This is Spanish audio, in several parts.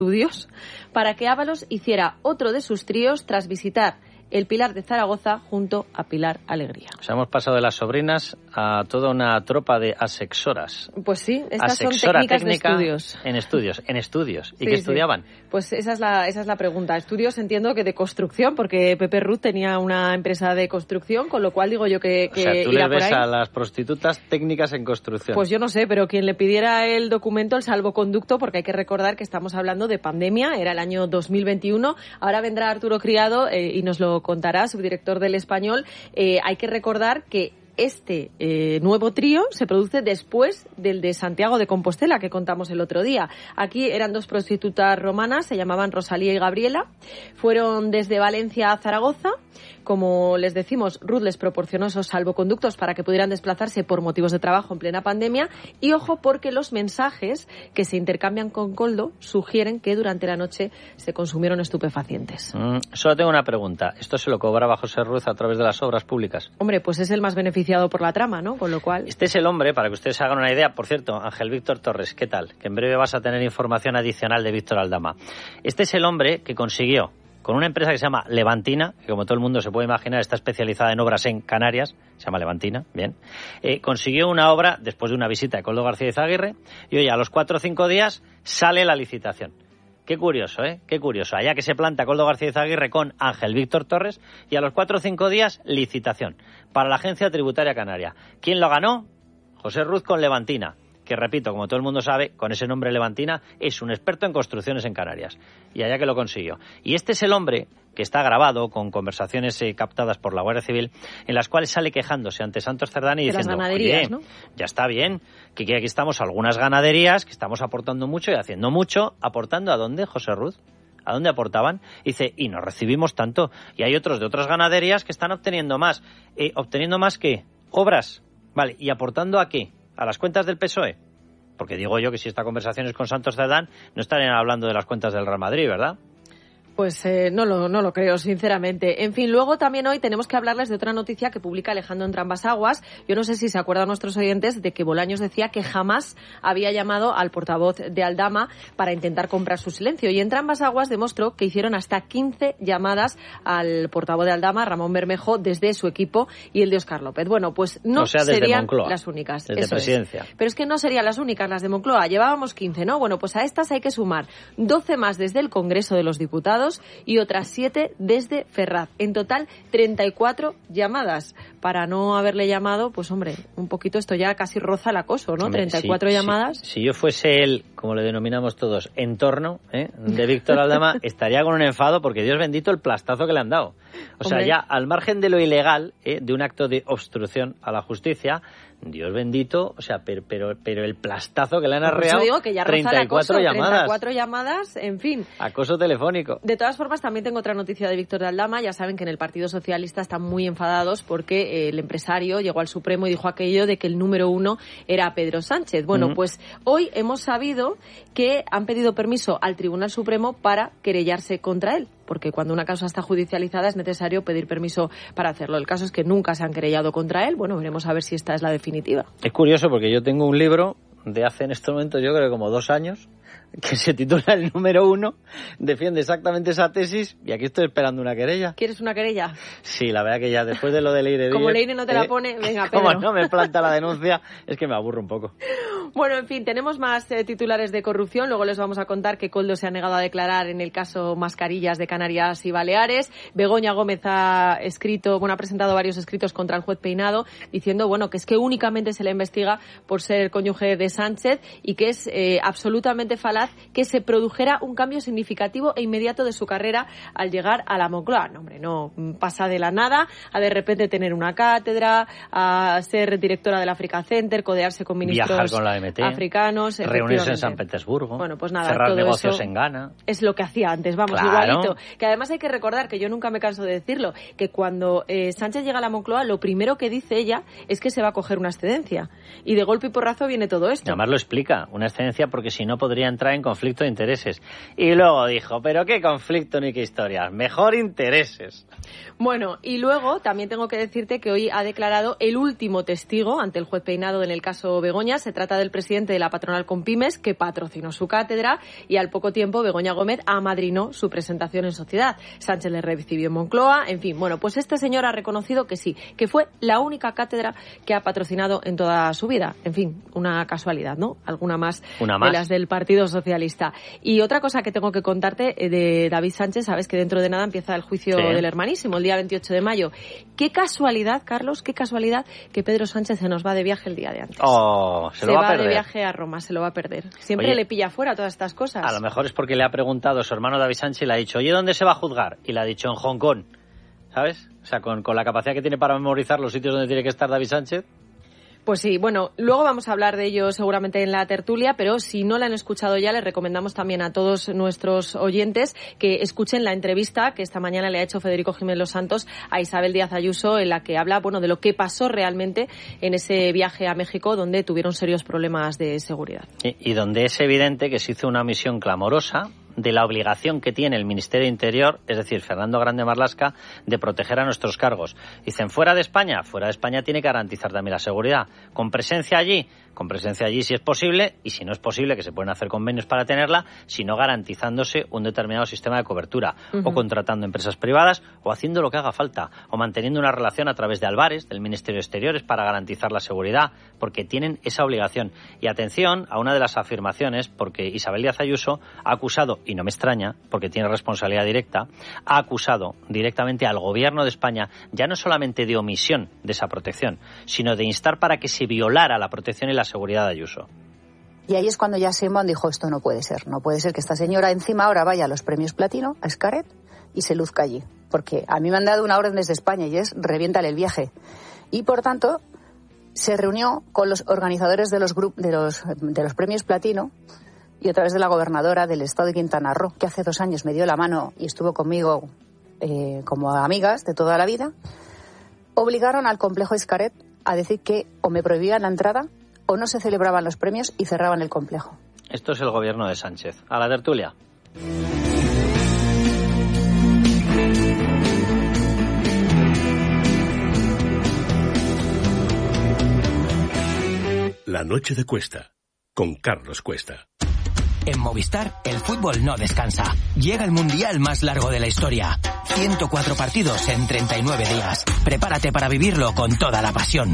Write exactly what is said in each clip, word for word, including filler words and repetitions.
Estudios para que Ábalos hiciera otro de sus tríos tras visitar el Pilar de Zaragoza junto a Pilar Alegría. O sea, hemos pasado de las sobrinas a toda una tropa de asexoras. Pues sí, estas Asexora son técnicas técnica de estudios. En estudios, en estudios. ¿Y sí, qué estudiaban? Sí. Pues esa es, la, esa es la pregunta. Estudios entiendo que de construcción, porque Pepe Ruth tenía una empresa de construcción, con lo cual digo yo que, que o sea, tú irá le ves por ahí. a las prostitutas técnicas en construcción. Pues yo no sé, pero quien le pidiera el documento, el salvoconducto, porque hay que recordar que estamos hablando de pandemia, era el año dos mil veintiuno. Ahora vendrá Arturo Criado eh, y nos lo contará, subdirector del Español. Eh, hay que recordar que este eh, nuevo trío se produce después del de Santiago de Compostela que contamos el otro día. Aquí eran dos prostitutas romanas, se llamaban Rosalía y Gabriela. Fueron desde Valencia a Zaragoza. Como les decimos, Ruth les proporcionó esos salvoconductos para que pudieran desplazarse por motivos de trabajo en plena pandemia. Y ojo, porque los mensajes que se intercambian con Koldo sugieren que durante la noche se consumieron estupefacientes. Mm, solo tengo una pregunta. ¿Esto se lo cobraba José Ruth a través de las obras públicas? Hombre, pues es el más beneficiado por la trama, ¿no? Con lo cual... Este es el hombre, para que ustedes se hagan una idea. Por cierto, Ángel Víctor Torres, ¿qué tal? Que en breve vas a tener información adicional de Víctor Aldama. Este es el hombre que consiguió, con una empresa que se llama Levantina, que como todo el mundo se puede imaginar está especializada en obras en Canarias, se llama Levantina, bien, eh, consiguió una obra después de una visita de Koldo García Izaguirre y oye, a los cuatro o cinco días sale la licitación. Qué curioso, ¿eh? Qué curioso. Allá que se planta Koldo García Izaguirre con Ángel Víctor Torres y a los cuatro o cinco días licitación para la Agencia Tributaria Canaria. ¿Quién lo ganó? José Ruth con Levantina, que repito, como todo el mundo sabe, con ese nombre Levantina, es un experto en construcciones en Canarias. Y allá que lo consiguió. Y este es el hombre que está grabado con conversaciones eh, captadas por la Guardia Civil, en las cuales sale quejándose ante Santos Cerdán y de diciendo, las ganaderías, oye, ¿no? Ya está bien, que aquí estamos algunas ganaderías, que estamos aportando mucho y haciendo mucho. ¿Aportando a dónde, José Ruth? ¿A dónde aportaban? Dice, y no recibimos tanto. Y hay otros de otras ganaderías que están obteniendo más. Eh, ¿Obteniendo más qué? Obras. Vale, ¿y aportando a qué? ¿A las cuentas del P S O E? Porque digo yo que si esta conversación es con Santos Cerdán, no estarían hablando de las cuentas del Real Madrid, ¿verdad? Pues eh, no, lo, no lo creo, sinceramente. En fin, luego también hoy tenemos que hablarles de otra noticia que publica Alejandro Entrambas-Aguas. Yo no sé si se acuerdan nuestros oyentes de que Bolaños decía que jamás había llamado al portavoz de Aldama para intentar comprar su silencio. Y Entrambas-Aguas demostró que hicieron hasta quince llamadas al portavoz de Aldama, Ramón Bermejo, desde su equipo y el de Óscar López. Bueno, pues no o sea, desde serían Moncloa, las únicas. Desde Eso Presidencia. Es. Pero es que no serían las únicas, las de Moncloa. Llevábamos quince, ¿no? Bueno, pues a estas hay que sumar doce más desde el Congreso de los Diputados y otras siete desde Ferraz. En total, treinta y cuatro llamadas. Para no haberle llamado, pues hombre, un poquito esto ya casi roza el acoso, ¿no? Hombre, treinta y cuatro si, llamadas. Si, si yo fuese el, como le denominamos todos, entorno ¿eh? de Víctor Aldama, estaría con un enfado porque, Dios bendito, el plastazo que le han dado. O sea, hombre. ya al margen de lo ilegal, ¿eh? de un acto de obstrucción a la justicia, Dios bendito, o sea, pero pero, pero el plastazo que le han arreado, yo digo que ya treinta y cuatro llamadas. treinta y cuatro llamadas, en fin. Acoso telefónico. De todas formas, también tengo otra noticia de Víctor de Aldama. Ya saben que en el Partido Socialista están muy enfadados porque eh, el empresario llegó al Supremo y dijo aquello de que el número uno era Pedro Sánchez. Bueno, uh-huh. pues hoy hemos sabido que han pedido permiso al Tribunal Supremo para querellarse contra él, porque cuando una causa está judicializada es necesario pedir permiso para hacerlo. El caso es que nunca se han querellado contra él. Bueno, veremos a ver si esta es la definitiva. Es curioso porque yo tengo un libro de hace en estos momentos yo creo como dos años que se titula El número uno, defiende exactamente esa tesis y aquí estoy esperando una querella. ¿Quieres una querella? Sí, la verdad que ya después de lo de Leire Como Díez, Leire no te la eh, pone, venga, Pedro. Como no me planta la denuncia, es que me aburro un poco. Bueno, en fin, tenemos más eh, titulares de corrupción. Luego les vamos a contar que Koldo se ha negado a declarar en el caso Mascarillas de Canarias y Baleares. Begoña Gómez ha escrito, bueno, ha presentado varios escritos contra el juez Peinado diciendo, bueno, que es que únicamente se le investiga por ser cónyuge de Sánchez y que es eh, absolutamente falaz que se produjera un cambio significativo e inmediato de su carrera al llegar a la Moncloa. No, hombre, no pasa de la nada a de repente tener una cátedra, a ser directora del Africa Center, codearse con ministros viajar con la M T, africanos, reunirse en San Petersburgo, bueno, pues nada, cerrar todo negocios eso en Ghana. Es lo que hacía antes, vamos, claro. igualito. Que además hay que recordar, que yo nunca me canso de decirlo, que cuando eh, Sánchez llega a la Moncloa, lo primero que dice ella es que se va a coger una excedencia. Y de golpe y porrazo viene todo esto. Además lo explica, una excedencia porque si no podría entrar entra en conflicto de intereses. Y luego dijo, pero qué conflicto ni qué historias, mejor intereses. Bueno, y luego también tengo que decirte que hoy ha declarado el último testigo ante el juez Peinado en el caso Begoña. Se trata del presidente de la patronal Compymes, que patrocinó su cátedra, y al poco tiempo Begoña Gómez amadrinó su presentación en sociedad. Sánchez le recibió en Moncloa, en fin. Bueno, pues este señor ha reconocido que sí, que fue la única cátedra que ha patrocinado en toda su vida. En fin, una casualidad, ¿no? Alguna más, ¿Una más? de las del Partido Socialista. Y otra cosa que tengo que contarte de David Sánchez, sabes que dentro de nada empieza el juicio sí. del hermanísimo, el día veintiocho de mayo. Qué casualidad, Carlos, qué casualidad que Pedro Sánchez se nos va de viaje el día de antes. Oh, se, se lo va, va a perder. de viaje a Roma, se lo va a perder. Siempre oye, le pilla fuera todas estas cosas. A lo mejor es porque le ha preguntado su hermano David Sánchez y le ha dicho, oye, ¿dónde se va a juzgar? Y le ha dicho, en Hong Kong. ¿Sabes? O sea, con, con la capacidad que tiene para memorizar los sitios donde tiene que estar David Sánchez. Pues sí, bueno, luego vamos a hablar de ello seguramente en la tertulia, pero si no la han escuchado ya, les recomendamos también a todos nuestros oyentes que escuchen la entrevista que esta mañana le ha hecho Federico Jiménez Los Santos a Isabel Díaz Ayuso, en la que habla, bueno, de lo que pasó realmente en ese viaje a México, donde tuvieron serios problemas de seguridad. Y, y donde es evidente que se hizo una misión clamorosa de la obligación que tiene el Ministerio de Interior, es decir, Fernando Grande Marlaska, de proteger a nuestros cargos. Dicen, fuera de España, fuera de España tiene que garantizar también la seguridad. Con presencia allí, con presencia allí si es posible, y si no es posible, que se pueden hacer convenios para tenerla, sino garantizándose un determinado sistema de cobertura, uh-huh. o contratando empresas privadas, o haciendo lo que haga falta, o manteniendo una relación a través de Álvarez, del Ministerio de Exteriores, para garantizar la seguridad, porque tienen esa obligación. Y atención a una de las afirmaciones, porque Isabel Díaz Ayuso ha acusado, y no me extraña, porque tiene responsabilidad directa, ha acusado directamente al Gobierno de España, ya no solamente de omisión de esa protección, sino de instar para que se violara la protección y la seguridad de Ayuso. Y ahí es cuando ya Sheinbaum dijo, esto no puede ser, no puede ser que esta señora encima ahora vaya a los premios Platino, a Xcaret, y se luzca allí. Porque a mí me han dado una orden desde España y es, reviéntale el viaje. Y por tanto, se reunió con los organizadores de los, grup- de los, de los premios Platino, y a través de la gobernadora del estado de Quintana Roo, que hace dos años me dio la mano y estuvo conmigo eh, como amigas de toda la vida, obligaron al complejo Xcaret a decir que o me prohibían la entrada o no se celebraban los premios y cerraban el complejo. Esto es el gobierno de Sánchez. A la tertulia. La noche de Cuesta, con Carlos Cuesta. En Movistar, el fútbol no descansa. Llega el mundial más largo de la historia. ciento cuatro partidos en treinta y nueve días. Prepárate para vivirlo con toda la pasión.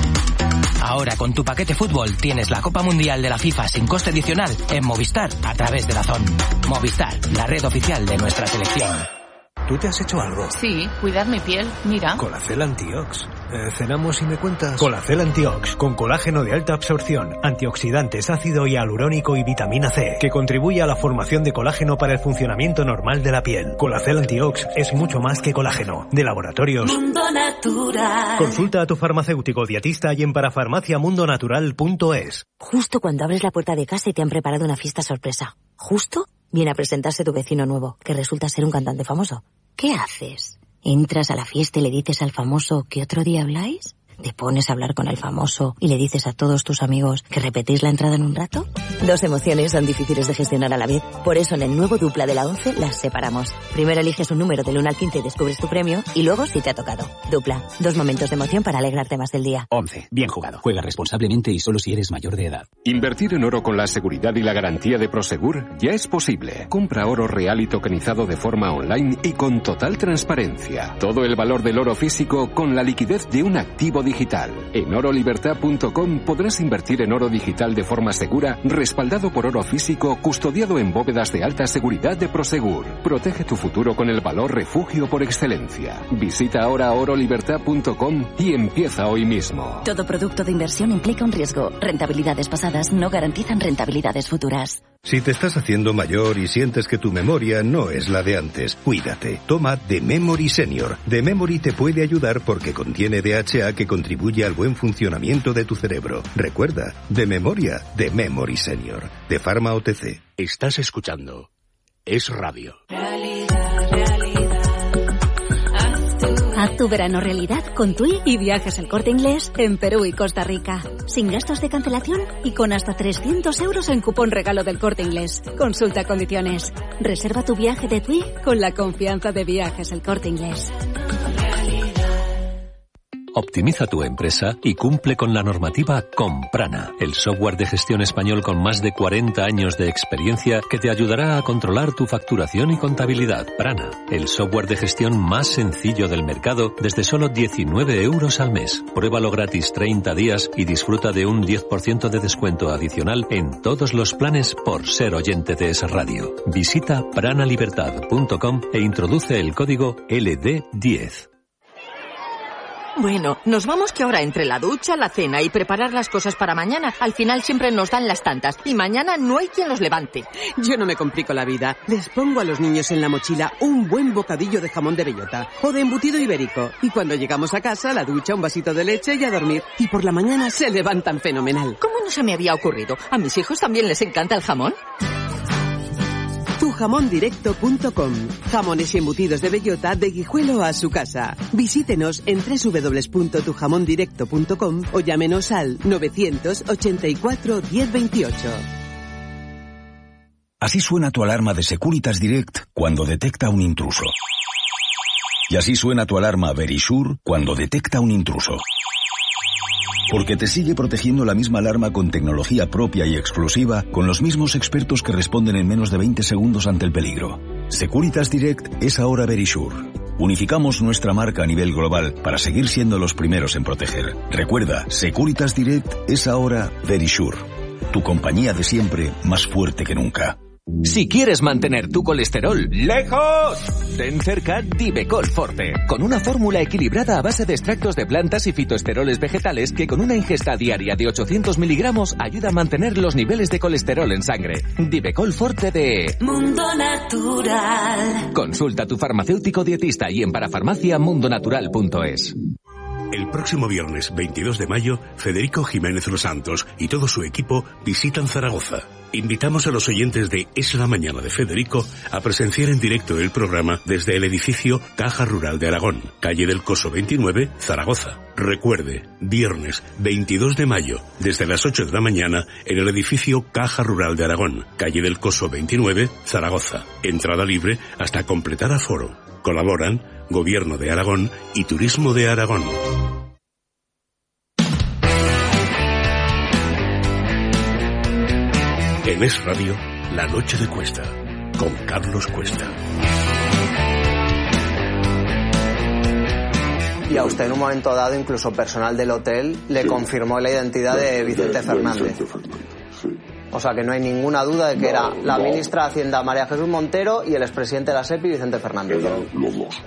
Ahora con tu paquete fútbol tienes la Copa Mundial de la FIFA sin coste adicional en Movistar a través de Dazón. Movistar, la red oficial de nuestra selección. ¿Tú te has hecho algo? Sí, cuidar mi piel, mira. Colacel Antiox. Eh, cenamos y me cuentas. Colacel Antiox, con colágeno de alta absorción, antioxidantes, ácido hialurónico y vitamina C, que contribuye a la formación de colágeno para el funcionamiento normal de la piel. Colacel Antiox es mucho más que colágeno. De Laboratorios Mundo Natural. Consulta a tu farmacéutico dietista y en parafarmacia mundo natural punto es. Justo cuando abres la puerta de casa y te han preparado una fiesta sorpresa. Justo viene a presentarse tu vecino nuevo, que resulta ser un cantante famoso. ¿Qué haces? ¿Entras a la fiesta y le dices al famoso que otro día habláis? ¿Te pones a hablar con el famoso y le dices a todos tus amigos que repetís la entrada en un rato? Dos emociones son difíciles de gestionar a la vez. Por eso en el nuevo Dupla de la once las separamos. Primero eliges un número del uno al quince y descubres tu premio, y luego si te ha tocado. Dupla, dos momentos de emoción para alegrarte más del día. once. Bien jugado. Juega responsablemente y solo si eres mayor de edad. Invertir en oro con la seguridad y la garantía de Prosegur ya es posible. Compra oro real y tokenizado de forma online y con total transparencia. Todo el valor del oro físico con la liquidez de un activo digital. En oro libertad punto com podrás invertir en oro digital de forma segura, respaldado por oro físico, custodiado en bóvedas de alta seguridad de Prosegur. Protege tu futuro con el valor refugio por excelencia. Visita ahora oro libertad punto com y empieza hoy mismo. Todo producto de inversión implica un riesgo. Rentabilidades pasadas no garantizan rentabilidades futuras. Si te estás haciendo mayor y sientes que tu memoria no es la de antes, cuídate. Toma The Memory Senior. The Memory te puede ayudar porque contiene D H A que contribuye al buen funcionamiento de tu cerebro. Recuerda, de memoria, The Memory Senior. De Pharma O T C. Estás escuchando Es Radio. A Haz tu verano realidad con TUI y Viajes El Corte Inglés en Perú y Costa Rica. Sin gastos de cancelación y con hasta trescientos euros en cupón regalo del Corte Inglés. Consulta condiciones. Reserva tu viaje de TUI con la confianza de Viajes El Corte Inglés. Optimiza tu empresa y cumple con la normativa con Prana, el software de gestión español con más de cuarenta años de experiencia que te ayudará a controlar tu facturación y contabilidad. Prana, el software de gestión más sencillo del mercado desde solo diecinueve euros al mes. Pruébalo gratis treinta días y disfruta de un diez por ciento de descuento adicional en todos los planes por ser oyente de Es Radio. Visita pranalibertad punto com e introduce el código L D diez. Bueno, nos vamos que ahora entre la ducha, la cena y preparar las cosas para mañana, al final siempre nos dan las tantas y mañana no hay quien los levante. Yo no me complico la vida. Les pongo a los niños en la mochila un buen bocadillo de jamón de bellota o de embutido ibérico. Y cuando llegamos a casa, la ducha, un vasito de leche y a dormir. Y por la mañana se levantan fenomenal. ¿Cómo no se me había ocurrido? ¿A mis hijos también les encanta el jamón? tu jamón directo punto com. Jamones y embutidos de bellota de Guijuelo a su casa. Visítenos en doble u doble u doble u punto tu jamón directo punto com o llámenos al novecientos ochenta y cuatro diez veintiocho. Así suena tu alarma de Securitas Direct cuando detecta un intruso. Y así suena tu alarma Verisure cuando detecta un intruso. Porque te sigue protegiendo la misma alarma con tecnología propia y exclusiva, con los mismos expertos que responden en menos de veinte segundos ante el peligro. Securitas Direct es ahora Verisure. Unificamos nuestra marca a nivel global para seguir siendo los primeros en proteger. Recuerda, Securitas Direct es ahora Verisure. Tu compañía de siempre, más fuerte que nunca. Si quieres mantener tu colesterol lejos, ten cerca Divecol Forte, con una fórmula equilibrada a base de extractos de plantas y fitoesteroles vegetales que con una ingesta diaria de ochocientos miligramos ayuda a mantener los niveles de colesterol en sangre. Divecol Forte de Mundo Natural. Consulta a tu farmacéutico dietista y en parafarmacia mundonatural punto es. El próximo viernes veintidós de mayo, Federico Jiménez Los Santos y todo su equipo visitan Zaragoza. Invitamos a los oyentes de Es la Mañana de Federico a presenciar en directo el programa desde el edificio Caja Rural de Aragón, calle del Coso veintinueve, Zaragoza. Recuerde, viernes veintidós de mayo, desde las ocho de la mañana, en el edificio Caja Rural de Aragón, calle del Coso veintinueve, Zaragoza. Entrada libre hasta completar aforo. Colaboran Gobierno de Aragón y Turismo de Aragón. En Es Radio, La Noche de Cuesta, con Carlos Cuesta. Y a usted en un momento dado, incluso personal del hotel, le sí. confirmó la identidad de, de Vicente de, Fernández. De Vicente Fernández, sí. O sea que no hay ninguna duda de que no, era la no. ministra de Hacienda María Jesús Montero y el expresidente de la SEPI Vicente Fernández. Eran los dos.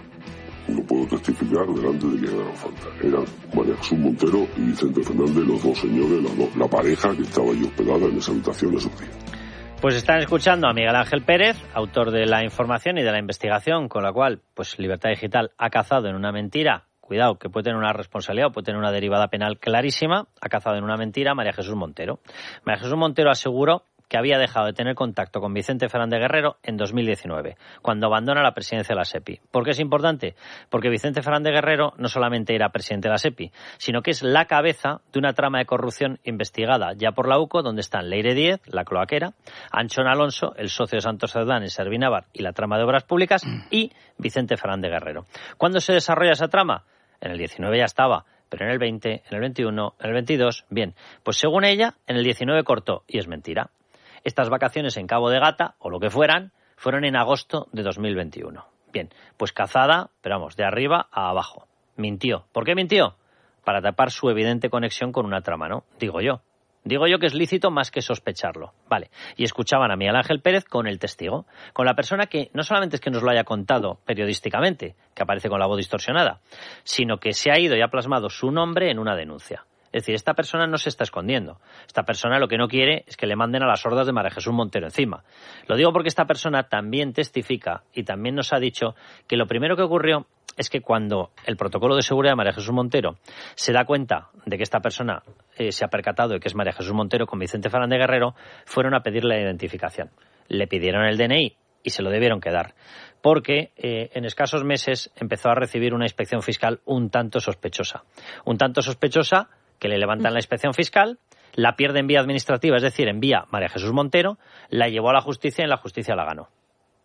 No puedo testificar delante de quien haga falta. Eran María Jesús Montero y Vicente Fernández, los dos señores, la, do, la pareja que estaba ahí hospedada en esa habitación esos días. Pues están escuchando a Miguel Ángel Pérez, autor de la información y de la investigación, con la cual pues Libertad Digital ha cazado en una mentira. Cuidado, que puede tener una responsabilidad o puede tener una derivada penal clarísima. Ha cazado en una mentira a María Jesús Montero. María Jesús Montero aseguró que había dejado de tener contacto con Vicente Fernández Guerrero en dos mil diecinueve, cuando abandona la presidencia de la SEPI. ¿Por qué es importante? Porque Vicente Fernández Guerrero no solamente era presidente de la SEPI, sino que es la cabeza de una trama de corrupción investigada ya por la UCO, donde están Leire Díez, la cloaquera, Anchón Alonso, el socio de Santos Cerdán en Servinávar y la trama de obras públicas, y Vicente Fernández Guerrero. ¿Cuándo se desarrolla esa trama? En el diecinueve ya estaba, pero en el veinte, en el veintiuno, en el veintidós, bien, pues según ella, en el diecinueve cortó, y es mentira. Estas vacaciones en Cabo de Gata, o lo que fueran, fueron en agosto de dos mil veintiuno. Bien, pues cazada, pero vamos, de arriba a abajo. Mintió. ¿Por qué mintió? Para tapar su evidente conexión con una trama, ¿no? Digo yo. Digo yo que es lícito más que sospecharlo. Vale. Y escuchaban a Miguel Ángel Pérez con el testigo, con la persona que no solamente es que nos lo haya contado periodísticamente, que aparece con la voz distorsionada, sino que se ha ido y ha plasmado su nombre en una denuncia. Es decir, esta persona no se está escondiendo. Esta persona lo que no quiere es que le manden a las hordas de María Jesús Montero encima. Lo digo porque esta persona también testifica y también nos ha dicho que lo primero que ocurrió es que cuando el protocolo de seguridad de María Jesús Montero se da cuenta de que esta persona eh, se ha percatado de que es María Jesús Montero con Vicente Fernández Guerrero, fueron a pedirle la identificación. Le pidieron el D N I y se lo debieron quedar. porque eh, en escasos meses empezó a recibir una inspección fiscal un tanto sospechosa. Un tanto sospechosa que le levantan la inspección fiscal, la pierde en vía administrativa, es decir, en vía María Jesús Montero, la llevó a la justicia y en la justicia la ganó.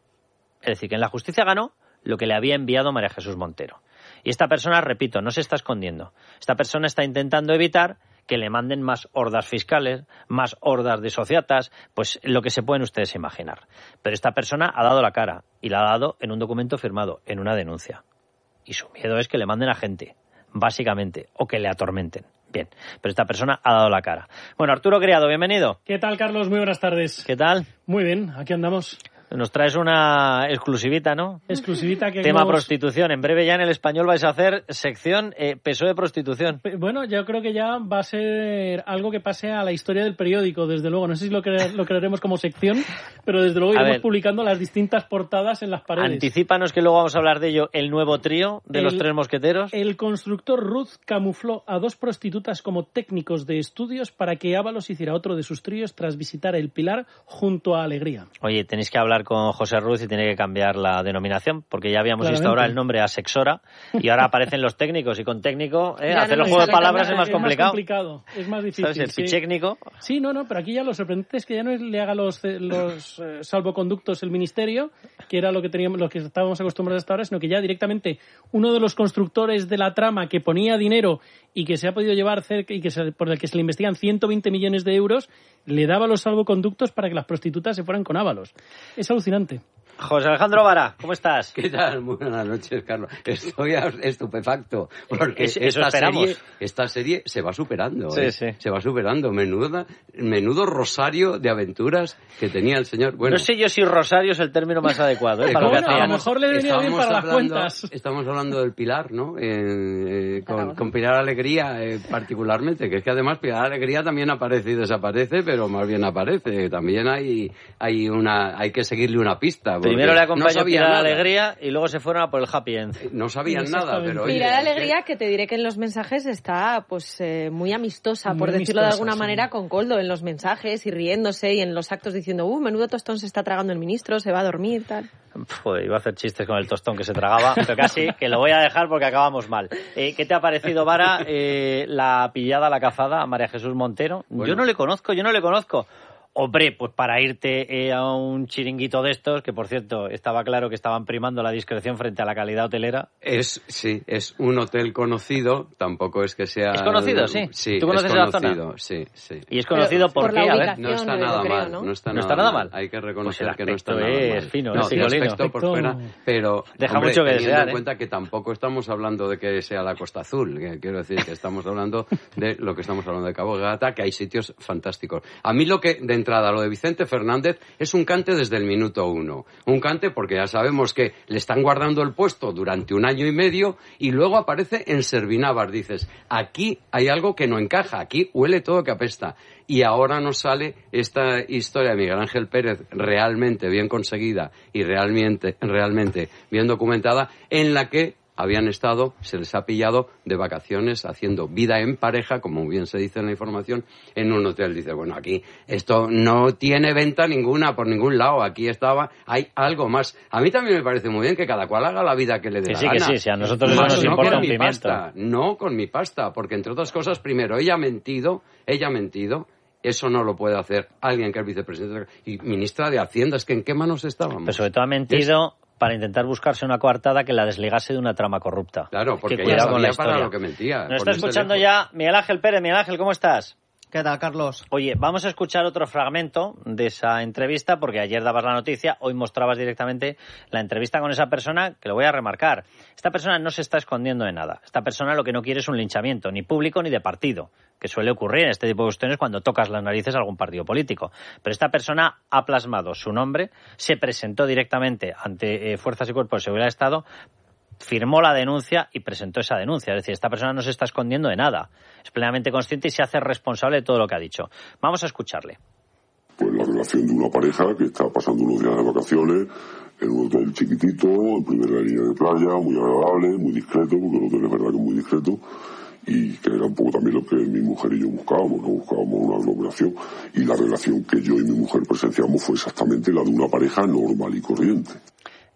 Es decir, que en la justicia ganó lo que le había enviado María Jesús Montero. Y esta persona, repito, no se está escondiendo. Esta persona está intentando evitar que le manden más hordas fiscales, más hordas de sociatas, pues lo que se pueden ustedes imaginar. Pero esta persona ha dado la cara y la ha dado en un documento firmado, en una denuncia. Y su miedo es que le manden a gente, básicamente, o que le atormenten. Bien, pero esta persona ha dado la cara. Bueno, Arturo Criado, bienvenido. ¿Qué tal, Carlos? Muy buenas tardes. ¿Qué tal? Muy bien, aquí andamos. Nos traes una exclusivita, ¿no? Exclusivita que Tema hemos... prostitución. En breve ya en El Español vais a hacer sección eh, P S O E prostitución. Bueno, yo creo que ya va a ser algo que pase a la historia del periódico, desde luego. No sé si lo, cre- lo crearemos como sección, pero desde luego iremos publicando las distintas portadas en las paredes. Anticípanos que luego vamos a hablar de ello. El nuevo trío de el, los tres mosqueteros. El constructor Ruth camufló a dos prostitutas como técnicos de estudios para que Ábalos hiciera otro de sus tríos tras visitar el Pilar junto a Alegría. Oye, tenéis que hablar con José Ruz y tiene que cambiar la denominación, porque ya habíamos visto ahora el nombre Asexora y ahora aparecen los técnicos, y con técnico eh, hacer los juegos de palabras es más complicado. Es más complicado, es más difícil. ¿Sabes? El sí. pichecnico. Sí, no, no, pero aquí ya lo sorprendente es que ya no es, le haga los, los eh, salvoconductos el ministerio, que era lo que teníamos, lo que estábamos acostumbrados hasta ahora, sino que ya directamente uno de los constructores de la trama que ponía dinero y que se ha podido llevar cerca y que se, por el que se le investigan ciento veinte millones de euros, le daba los salvoconductos para que las prostitutas se fueran con Ábalos. Es alucinante. José Alejandro Vara, ¿cómo estás? ¿Qué tal? Muy buenas noches, Carlos. Estoy estupefacto, porque eso, esta, eso serie, esta serie se va superando. Sí, ¿eh? sí. Se va superando. Menuda, menudo rosario de aventuras que tenía el señor. Bueno, no sé yo si rosario es el término más adecuado. ¿eh? Para bueno, lo que a lo mejor le venía bien para hablando, las cuentas. Estamos hablando del Pilar, ¿no? Eh, eh, con, con Pilar Alegría eh, particularmente, que es que además Pilar Alegría también aparece y desaparece, pero más bien aparece. También hay, hay, una, hay que seguirle una pista. Primero le acompañó no Pilar Alegría y luego se fueron a por el Happy End. No sabían nada, pero oye... Pilar Alegría, que te diré que en los mensajes está pues eh, muy amistosa, muy por decirlo amistosa, de alguna sí. manera, con Coldo en los mensajes y riéndose y en los actos diciendo, uh, menudo tostón se está tragando el ministro, se va a dormir, tal. Joder, iba a hacer chistes con el tostón que se tragaba, pero casi que lo voy a dejar porque acabamos mal. Eh, ¿Qué te ha parecido, Vara, eh, la pillada, la cazada a María Jesús Montero? Bueno. Yo no le conozco, yo no le conozco. Hombre, pues para irte eh, a un chiringuito de estos, que por cierto estaba claro que estaban primando la discreción frente a la calidad hotelera. Es, sí, es un hotel conocido, tampoco es que sea... ¿Es conocido, sí? Sí, ¿Tú conoces es la zona? Sí, sí. ¿Y es conocido Pero, por, por qué? La a ver. No está nada creo, mal, ¿no? no está, ¿No nada, está nada mal. mal. Hay que reconocer pues que no está nada mal. es fino, no, es el aspecto por fuera, pero deja hombre, mucho que teniendo desear, en ¿eh? cuenta que tampoco estamos hablando de que sea la Costa Azul, que quiero decir que estamos hablando de lo que estamos hablando de Cabo de Gata, que hay sitios fantásticos. A mí lo que, de entrada, lo de Vicente Fernández es un cante desde el minuto uno. Un cante porque ya sabemos que le están guardando el puesto durante un año y medio y luego aparece en Servinávar. Dices, aquí hay algo que no encaja, aquí huele todo que apesta. Y ahora nos sale esta historia de Miguel Ángel Pérez realmente bien conseguida y realmente, realmente bien documentada, en la que habían estado, se les ha pillado de vacaciones haciendo vida en pareja, como bien se dice en la información, en un hotel. Dice, bueno, aquí esto no tiene venta ninguna por ningún lado, aquí estaba, hay algo más. A mí también me parece muy bien que cada cual haga la vida que le dé que la sí, gana. Que sí, sí, a nosotros más nos no importa con un mi pimiento. pasta, no con mi pasta, porque entre otras cosas, primero, ella ha mentido, ella ha mentido, eso no lo puede hacer alguien que es vicepresidente y ministra de Hacienda, es que ¿en qué manos estábamos? Pero sobre todo ha mentido... Es... para intentar buscarse una coartada que la desligase de una trama corrupta. Claro, porque que ella con la sabía para lo que mentía. Nos está escuchando ya Miguel Ángel Pérez. Miguel Ángel, ¿cómo estás? ¿Qué tal, Carlos? Oye, vamos a escuchar otro fragmento de esa entrevista, porque ayer dabas la noticia, hoy mostrabas directamente la entrevista con esa persona, que lo voy a remarcar. Esta persona no se está escondiendo de nada. Esta persona lo que no quiere es un linchamiento, ni público ni de partido, que suele ocurrir en este tipo de cuestiones cuando tocas las narices a algún partido político. Pero esta persona ha plasmado su nombre, se presentó directamente ante eh, Fuerzas y Cuerpos de Seguridad de Estado, firmó la denuncia y presentó esa denuncia. Es decir, esta persona no se está escondiendo de nada. Es plenamente consciente y se hace responsable de todo lo que ha dicho. Vamos a escucharle. Pues la relación de una pareja que está pasando unos días de vacaciones en un hotel chiquitito, en primera línea de playa, muy agradable, muy discreto, porque el hotel es verdad que es muy discreto, y que era un poco también lo que mi mujer y yo buscábamos, no buscábamos una aglomeración, y la relación que yo y mi mujer presenciamos fue exactamente la de una pareja normal y corriente.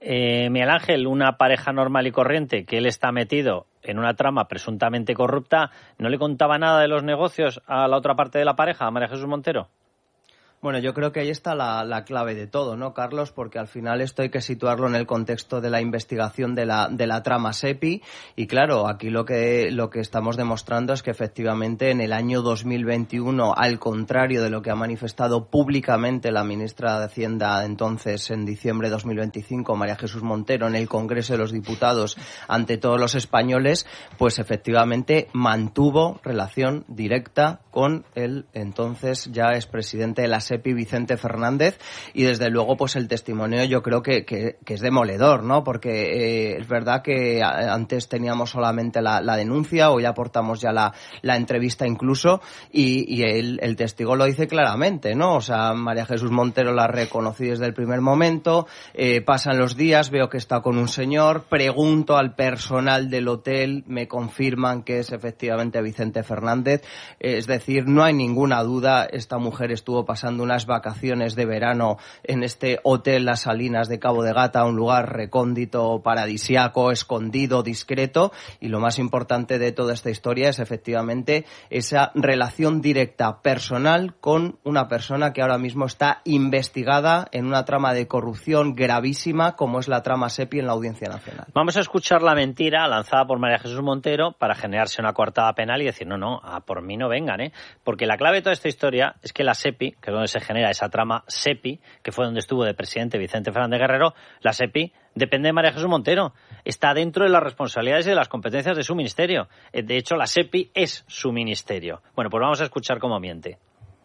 Eh, Miguel Ángel, una pareja normal y corriente, que él está metido en una trama presuntamente corrupta, ¿no le contaba nada de los negocios a la otra parte de la pareja, a María Jesús Montero? Bueno, yo creo que ahí está la, la clave de todo, ¿no, Carlos? Porque al final esto hay que situarlo en el contexto de la investigación de la, de la trama SEPI. Y claro, aquí lo que, lo que estamos demostrando es que efectivamente en el año dos mil veintiuno, al contrario de lo que ha manifestado públicamente la ministra de Hacienda entonces en diciembre de dos mil veinticinco, María Jesús Montero, en el Congreso de los Diputados ante todos los españoles, pues efectivamente mantuvo relación directa con el entonces ya expresidente de la SEPI, Vicente Fernández, y desde luego pues el testimonio yo creo que, que, que es demoledor, ¿no? Porque eh, es verdad que antes teníamos solamente la, la denuncia, hoy aportamos ya la, la entrevista incluso, y, y el, el testigo lo dice claramente, ¿no? O sea, María Jesús Montero la reconocí desde el primer momento, eh, pasan los días, veo que está con un señor, pregunto al personal del hotel, me confirman que es efectivamente Vicente Fernández, eh, es decir, no hay ninguna duda, esta mujer estuvo pasando unas vacaciones de verano en este hotel Las Salinas de Cabo de Gata, un lugar recóndito, paradisiaco, escondido, discreto, y lo más importante de toda esta historia es efectivamente esa relación directa personal con una persona que ahora mismo está investigada en una trama de corrupción gravísima como es la trama SEPI en la Audiencia Nacional. Vamos a escuchar la mentira lanzada por María Jesús Montero para generarse una coartada penal y decir, no, no, a por mí no vengan, ¿eh? Porque la clave de toda esta historia es que la SEPI, que es donde se genera esa trama SEPI, que fue donde estuvo de presidente Vicente Fernández Guerrero, la SEPI depende de María Jesús Montero. Está dentro de las responsabilidades y de las competencias de su ministerio. De hecho, la SEPI es su ministerio. Bueno, pues vamos a escuchar cómo miente.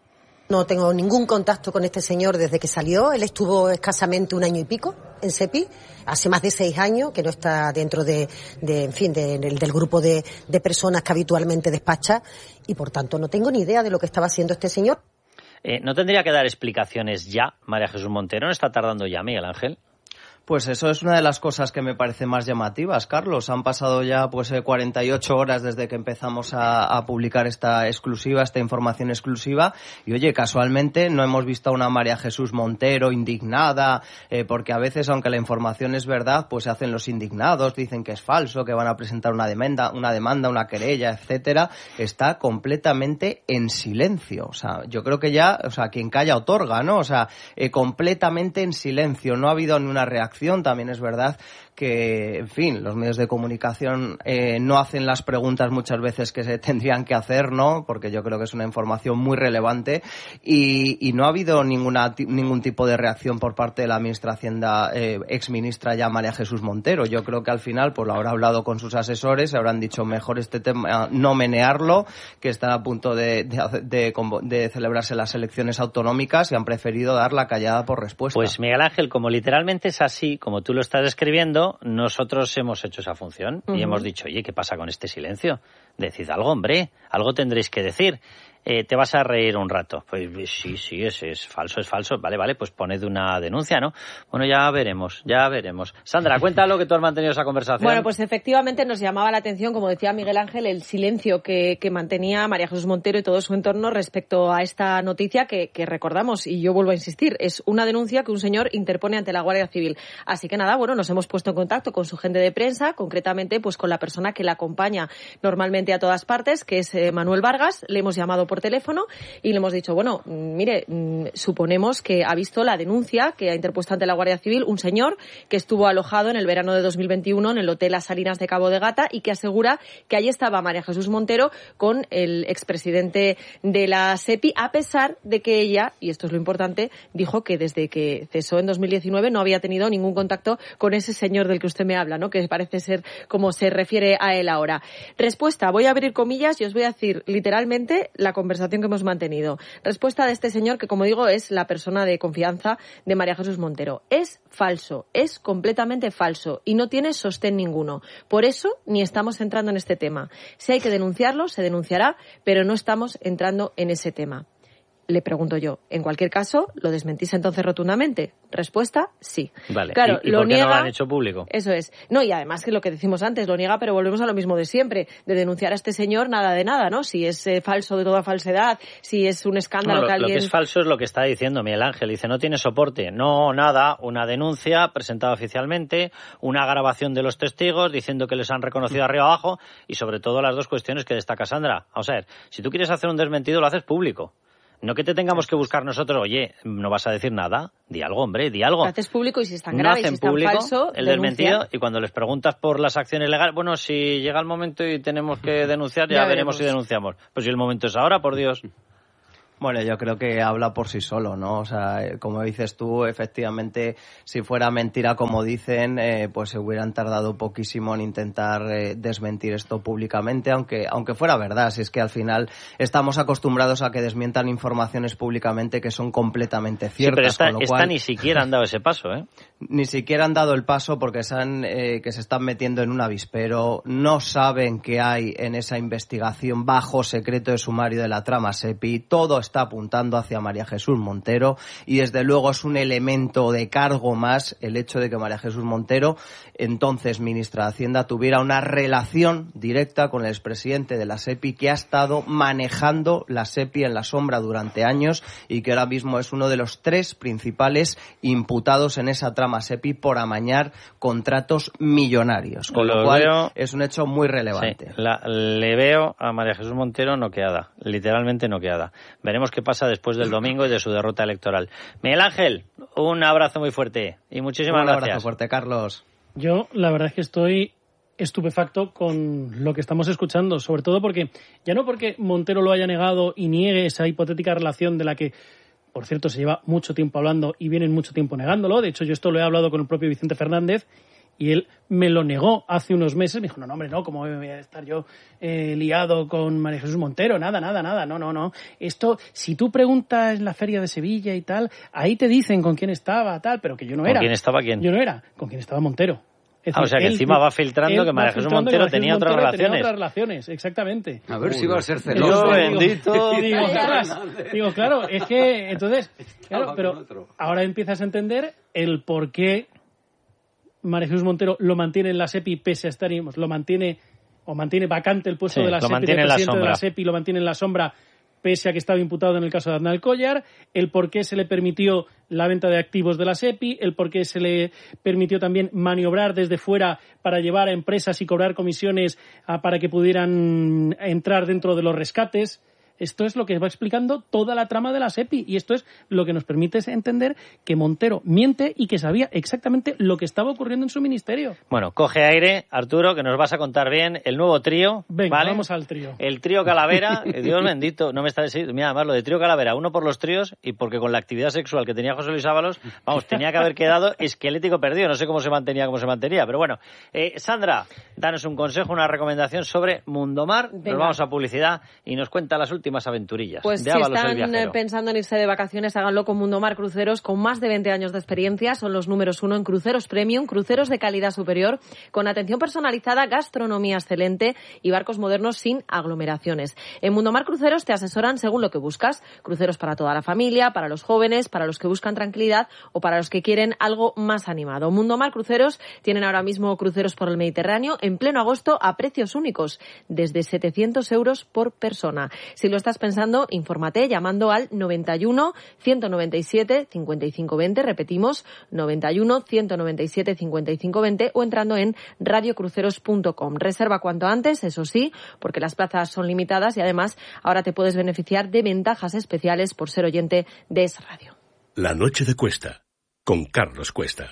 No tengo ningún contacto con este señor desde que salió. Él estuvo escasamente un año y pico en SEPI, hace más de seis años que no está dentro de, de en fin, de, de, del grupo de, de personas que habitualmente despacha, y por tanto no tengo ni idea de lo que estaba haciendo este señor. Eh, ¿No tendría que dar explicaciones ya María Jesús Montero? ¿No está tardando ya, Miguel Ángel? Pues eso es una de las cosas que me parece más llamativas, Carlos. Han pasado ya pues cuarenta y ocho horas desde que empezamos a, a publicar esta exclusiva, esta información exclusiva. Y oye, casualmente no hemos visto a una María Jesús Montero indignada, eh, porque a veces, aunque la información es verdad, pues se hacen los indignados, dicen que es falso, que van a presentar una demanda, una demanda, una querella, etcétera. Está completamente en silencio. O sea, yo creo que ya, o sea, quien calla otorga, ¿no? O sea, eh, completamente en silencio. No ha habido ni una reacción. También es verdad que, en fin, los medios de comunicación eh, no hacen las preguntas muchas veces que se tendrían que hacer, ¿no? Porque yo creo que es una información muy relevante, y, y no ha habido ninguna ningún tipo de reacción por parte de la ministra de Hacienda, eh, exministra ya María Jesús Montero. Yo creo que al final pues lo habrá hablado con sus asesores, habrán dicho mejor este tema no menearlo, que están a punto de, de, de, de celebrarse las elecciones autonómicas, y han preferido dar la callada por respuesta. Pues Miguel Ángel, como literalmente es así, como tú lo estás describiendo, nosotros hemos hecho esa función y uh-huh. hemos dicho, oye, ¿qué pasa con este silencio? Decid algo, hombre, algo tendréis que decir. Eh, te vas a reír un rato. Pues sí, sí, es, es falso, es falso. Vale, vale, pues poned una denuncia, ¿no? Bueno, ya veremos, ya veremos. Sandra, cuéntalo, que tú has mantenido esa conversación. Bueno, pues efectivamente nos llamaba la atención, como decía Miguel Ángel, el silencio que, que mantenía María Jesús Montero y todo su entorno respecto a esta noticia que, que recordamos, y yo vuelvo a insistir, es una denuncia que un señor interpone ante la Guardia Civil. Así que nada, bueno, nos hemos puesto en contacto con su gente de prensa, concretamente pues con la persona que la acompaña normalmente a todas partes, que es eh, Manuel Vargas. Le hemos llamado por teléfono y le hemos dicho, bueno, mire, suponemos que ha visto la denuncia que ha interpuesto ante la Guardia Civil un señor que estuvo alojado en el verano de dos mil veintiuno en el Hotel Las Salinas de Cabo de Gata, y que asegura que allí estaba María Jesús Montero con el expresidente de la SEPI, a pesar de que ella, y esto es lo importante, dijo que desde que cesó en dos mil diecinueve no había tenido ningún contacto con ese señor del que usted me habla, ¿no? Que parece ser como se refiere a él ahora. Respuesta, voy a abrir comillas y os voy a decir literalmente la conversación que hemos mantenido. Respuesta de este señor, que como digo es la persona de confianza de María Jesús Montero. Es falso, es completamente falso y no tiene sostén ninguno. Por eso ni estamos entrando en este tema. Si hay que denunciarlo, se denunciará, pero no estamos entrando en ese tema. Le pregunto yo, en cualquier caso, ¿lo desmentís entonces rotundamente? Respuesta, sí. Vale, claro, ¿y, y lo por qué niega, no lo han hecho público? Eso es. No, y además que lo que decimos antes, lo niega, pero volvemos a lo mismo de siempre, de denunciar a este señor nada de nada, ¿no? Si es eh, falso de toda falsedad, si es un escándalo no, lo, que alguien... Lo que es falso es lo que está diciendo Miguel Ángel. Dice, no tiene soporte. No, nada, una denuncia presentada oficialmente, una grabación de los testigos diciendo que les han reconocido arriba abajo y sobre todo las dos cuestiones que destaca Sandra. Vamos a ver, si tú quieres hacer un desmentido, lo haces público. No que te tengamos que buscar nosotros, oye, no vas a decir nada, di algo, hombre, di algo. Lo haces público y si es tan no grave y si hacen es tan público falso, el denuncia. desmentido y cuando les preguntas por las acciones legales, bueno, si llega el momento y tenemos que denunciar, ya, Ya veremos veremos. si denunciamos. Pues si el momento es ahora, por Dios. Bueno, yo creo que habla por sí solo, ¿no? O sea, como dices tú, efectivamente, si fuera mentira como dicen, eh, pues se hubieran tardado poquísimo en intentar eh, desmentir esto públicamente, aunque aunque fuera verdad. Si es que al final estamos acostumbrados a que desmientan informaciones públicamente que son completamente ciertas. Sí, pero esta, con lo esta cual, ni siquiera han dado ese paso, ¿eh? Ni siquiera han dado el paso porque saben eh, que se están metiendo en un avispero, no saben qué hay en esa investigación bajo secreto de sumario de la trama SEPI, todo está apuntando hacia María Jesús Montero y desde luego es un elemento de cargo más el hecho de que María Jesús Montero, entonces ministra de Hacienda, tuviera una relación directa con el expresidente de la SEPI que ha estado manejando la SEPI en la sombra durante años y que ahora mismo es uno de los tres principales imputados en esa trama SEPI por amañar contratos millonarios, con lo, lo cual veo, es un hecho muy relevante. Sí, la, le veo a María Jesús Montero noqueada, literalmente noqueada. Veremos qué pasa después del domingo y de su derrota electoral. Miguel Ángel, un abrazo muy fuerte y muchísimas un gracias. Un abrazo fuerte, Carlos. Yo, la verdad es que estoy estupefacto con lo que estamos escuchando, sobre todo porque, ya no porque Montero lo haya negado y niegue esa hipotética relación de la que, por cierto, se lleva mucho tiempo hablando y vienen mucho tiempo negándolo. De hecho, yo esto lo he hablado con el propio Vicente Fernández y él me lo negó hace unos meses. Me dijo, no, no, hombre, no, ¿cómo voy a estar yo eh, liado con María Jesús Montero? Nada, nada, nada, no, no, no. Esto, si tú preguntas en la Feria de Sevilla y tal, ahí te dicen con quién estaba, tal, pero que yo no era. ¿Con quién estaba quién? Yo no era, con quién estaba Montero. Es ah, decir, o sea que él, encima va filtrando que María Jesús Montero tenía otras relaciones. Tenía otras relaciones, exactamente. A ver si va a ser celoso. Dios bendito. Y digo, digo, claro, es que entonces, claro, pero ahora empiezas a entender el por qué María Jesús Montero lo mantiene en la SEPI pese a estar, lo mantiene o mantiene vacante el puesto sí, de la SEPI, de presidente de la SEPI, lo mantiene en la sombra pese a que estaba imputado en el caso de Aznar Collar, el por qué se le permitió la venta de activos de la SEPI, el por qué se le permitió también maniobrar desde fuera para llevar a empresas y cobrar comisiones a, para que pudieran entrar dentro de los rescates. Esto es lo que va explicando toda la trama de la SEPI y esto es lo que nos permite entender que Montero miente y que sabía exactamente lo que estaba ocurriendo en su ministerio. Bueno, coge aire, Arturo, que nos vas a contar bien el nuevo trío. Venga, ¿vale? Vamos al trío. El trío Calavera, Dios bendito, no me está diciendo. Mira, además lo de trío Calavera, uno por los tríos y porque con la actividad sexual que tenía José Luis Ábalos, vamos, tenía que haber quedado esquelético perdido. No sé cómo se mantenía, cómo se mantenía, pero bueno. Eh, Sandra, danos un consejo, una recomendación sobre Mundomar. Venga. Nos vamos a publicidad y nos cuenta las últimas aventurillas. Pues de si Ábalos, están pensando en irse de vacaciones, háganlo con Mundomar Cruceros, con más de veinte años de experiencia. Son los números uno en cruceros premium, cruceros de calidad superior, con atención personalizada, gastronomía excelente y barcos modernos sin aglomeraciones. En Mundomar Cruceros te asesoran según lo que buscas. Cruceros para toda la familia, para los jóvenes, para los que buscan tranquilidad o para los que quieren algo más animado. Mundomar Cruceros tienen ahora mismo cruceros por el Mediterráneo en pleno agosto a precios únicos, desde setecientos euros por persona. Si lo estás pensando, infórmate llamando al noventa y uno, ciento noventa y siete, cincuenta y cinco veinte, repetimos, noventa y uno, ciento noventa y siete, cincuenta y cinco veinte o entrando en radiocruceros punto com. Reserva cuanto antes, eso sí, porque las plazas son limitadas y además ahora te puedes beneficiar de ventajas especiales por ser oyente de Es Radio. La noche de Cuesta, con Carlos Cuesta.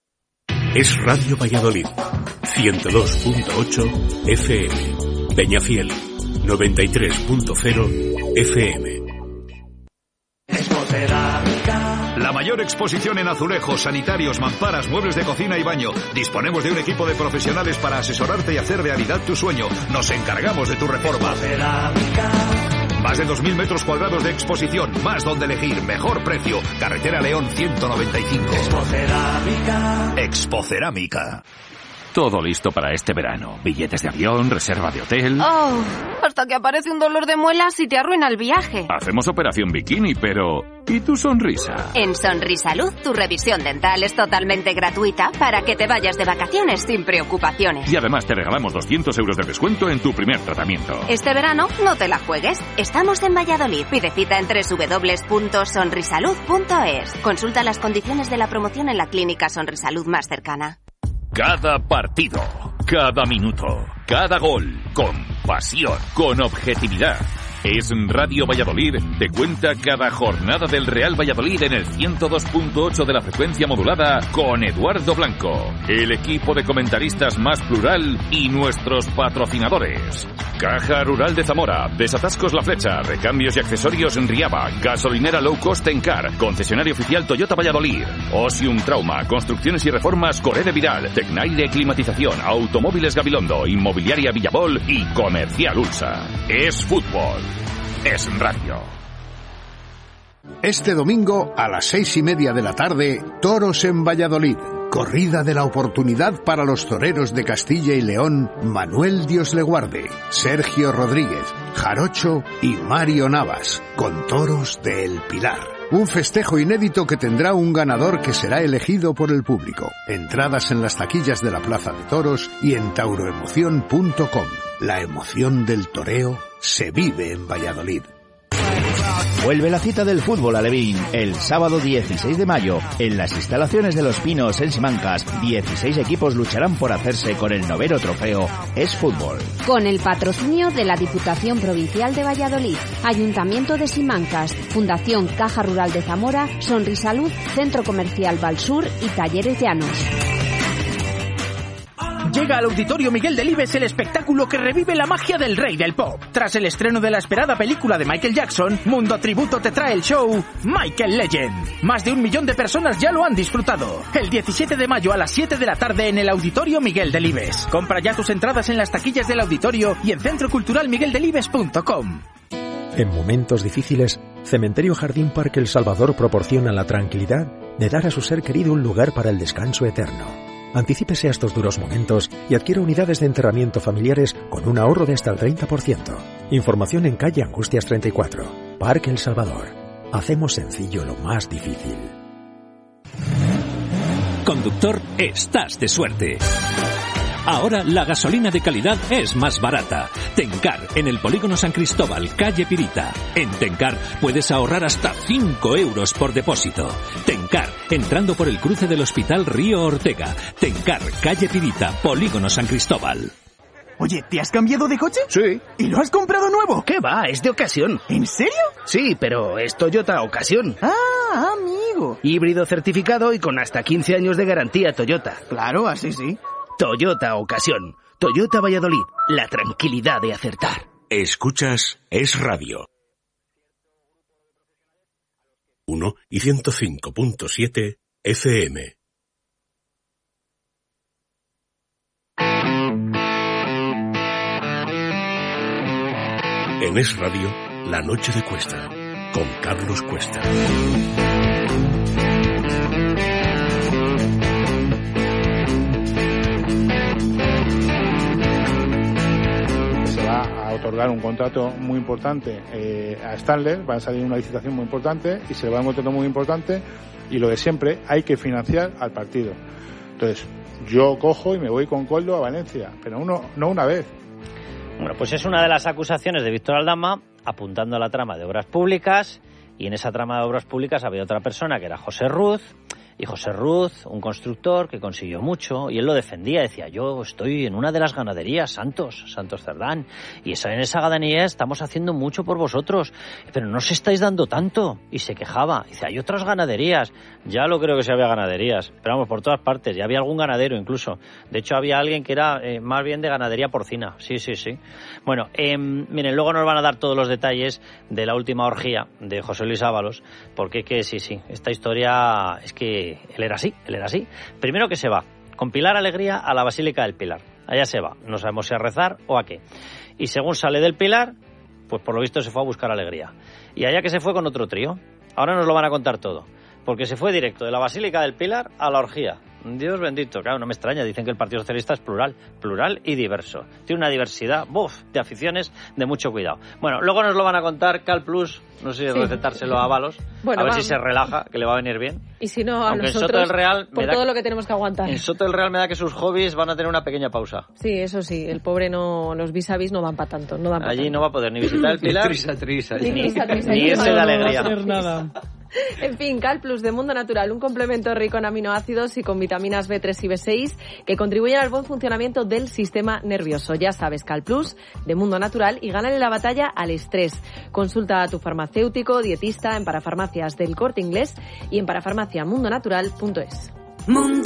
Es Radio Valladolid, ciento dos punto ocho F M, Peñafiel, noventa y tres punto cero F M. La mayor exposición en azulejos, sanitarios, mamparas, muebles de cocina y baño. Disponemos de un equipo de profesionales para asesorarte y hacer realidad tu sueño. Nos encargamos de tu reforma. Más de dos mil metros cuadrados de exposición, más donde elegir, mejor precio. Carretera León ciento noventa y cinco. Expocerámica. Expocerámica. Todo listo para este verano. Billetes de avión, reserva de hotel... Oh, hasta que aparece un dolor de muelas y te arruina el viaje. Hacemos operación bikini, pero... ¿y tu sonrisa? En Sonrisalud, tu revisión dental es totalmente gratuita para que te vayas de vacaciones sin preocupaciones. Y además te regalamos doscientos euros de descuento en tu primer tratamiento. Este verano no te la juegues. Estamos en Valladolid. Pide cita en doble u doble u doble u punto sonrisalud punto es. Consulta las condiciones de la promoción en la clínica Sonrisalud más cercana. Cada partido, cada minuto, cada gol, con pasión, con objetividad. Es Radio Valladolid, te cuenta cada jornada del Real Valladolid en el ciento dos punto ocho de la frecuencia modulada con Eduardo Blanco, el equipo de comentaristas más plural y nuestros patrocinadores. Caja Rural de Zamora, Desatascos La Flecha, recambios y accesorios en Riaba, gasolinera low cost Tencar, concesionario oficial Toyota Valladolid, Osium Trauma, construcciones y reformas Coré de Vidal, Tecnaire Climatización, Automóviles Gabilondo, Inmobiliaria Villabol y Comercial Ulsa. Es fútbol. Es radio. Este domingo a las seis y media de la tarde, Toros en Valladolid. Corrida de la oportunidad para los toreros de Castilla y León, Manuel Dios le guarde, Sergio Rodríguez, Jarocho y Mario Navas, con toros de El Pilar. Un festejo inédito que tendrá un ganador que será elegido por el público. Entradas en las taquillas de la Plaza de Toros y en tauroemoción punto com. La emoción del toreo se vive en Valladolid. Vuelve la cita del fútbol alevín el sábado dieciséis de mayo en las instalaciones de Los Pinos en Simancas. dieciséis equipos lucharán por hacerse con el noveno trofeo Es Fútbol. Con el patrocinio de la Diputación Provincial de Valladolid, Ayuntamiento de Simancas, Fundación Caja Rural de Zamora, Sonrisalud, Centro Comercial Valsur y Talleres Llanos. Llega al Auditorio Miguel Delibes el espectáculo que revive la magia del rey del pop. Tras el estreno de la esperada película de Michael Jackson, Mundo Tributo te trae el show Michael Legend. Más de un millón de personas ya lo han disfrutado. El diecisiete de mayo a las siete de la tarde en el Auditorio Miguel Delibes. Compra ya tus entradas en las taquillas del auditorio y en centro cultural miguel delibes punto com. En momentos difíciles, Cementerio Jardín Parque El Salvador proporciona la tranquilidad de dar a su ser querido un lugar para el descanso eterno. Anticípese a estos duros momentos y adquiera unidades de enterramiento familiares con un ahorro de hasta el treinta por ciento. Información en calle Angustias treinta y cuatro. Parque El Salvador. Hacemos sencillo lo más difícil. Conductor, estás de suerte. Ahora la gasolina de calidad es más barata. Tencar, en el Polígono San Cristóbal, calle Pirita. En Tencar puedes ahorrar hasta cinco euros por depósito. Tencar, entrando por el cruce del Hospital Río Ortega. Tencar, calle Pirita, Polígono San Cristóbal. Oye, ¿te has cambiado de coche? Sí. ¿Y lo has comprado nuevo? ¿Qué va? Es de ocasión. ¿En serio? Sí, pero es Toyota Ocasión. Ah, amigo. Híbrido certificado y con hasta quince años de garantía Toyota. Claro, así sí. Toyota Ocasión. Toyota Valladolid. La tranquilidad de acertar. Escuchas Es Radio. uno y ciento cinco punto siete F M. En Es Radio, La Noche de Cuesta, con Carlos Cuesta. A otorgar un contrato muy importante eh, a Stanley, va a salir una licitación muy importante y se le va a un contrato muy importante y lo de siempre, hay que financiar al partido. Entonces, yo cojo y me voy con Coldo a Valencia, pero uno, no una vez. Bueno, pues es una de las acusaciones de Víctor Aldama apuntando a la trama de obras públicas, y en esa trama de obras públicas había otra persona que era José Ruz. Y José Ruz, un constructor que consiguió mucho, y él lo defendía, decía, yo estoy en una de las ganaderías, Santos, Santos Cerdán, y esa, en esa ganadería estamos haciendo mucho por vosotros, pero no os estáis dando tanto, y se quejaba, dice, hay otras ganaderías, ya lo creo que sí había ganaderías, pero vamos, por todas partes, ya había algún ganadero incluso, de hecho había alguien que era eh, más bien de ganadería porcina, sí, sí, sí. Bueno, eh, miren, luego nos van a dar todos los detalles de la última orgía de José Luis Ábalos, porque que sí, sí, esta historia es que él era así, él era así. Primero que se va, con Pilar Alegría a la Basílica del Pilar. Allá se va, no sabemos si a rezar o a qué. Y según sale del Pilar, pues por lo visto se fue a buscar alegría. Y allá que se fue con otro trío. Ahora nos lo van a contar todo. Porque se fue directo de la Basílica del Pilar a la orgía. Dios bendito. Claro, no me extraña. Dicen que el Partido Socialista es plural, plural y diverso. Tiene una diversidad, buf, de aficiones de mucho cuidado. Bueno, luego nos lo van a contar Cal Plus. No sé si sí. recetárselo a Ábalos. Bueno, a ver vamos. si se relaja, que le va a venir bien. Y si no, a Aunque nosotros, en Soto del Real por todo que, lo que tenemos que aguantar. En Soto del Real me da que sus hobbies van a tener una pequeña pausa. Sí, eso sí. El pobre no, los vis a vis no van para tanto. No dan pa Allí tanto. no va a poder ni visitar el Pilar. Ni trisa, trisa. Ni, Ni, trisa, trisa, ni irse de alegría. No va a hacer nada. En fin, Cal Plus de Mundo Natural, un complemento rico en aminoácidos y con vitaminas B tres y B seis que contribuyen al buen funcionamiento del sistema nervioso. Ya sabes, Cal Plus de Mundo Natural y gánale la batalla al estrés. Consulta a tu farmacéutico, dietista en Parafarmacias del Corte Inglés y en parafarmacia mundo natural punto es. Mundo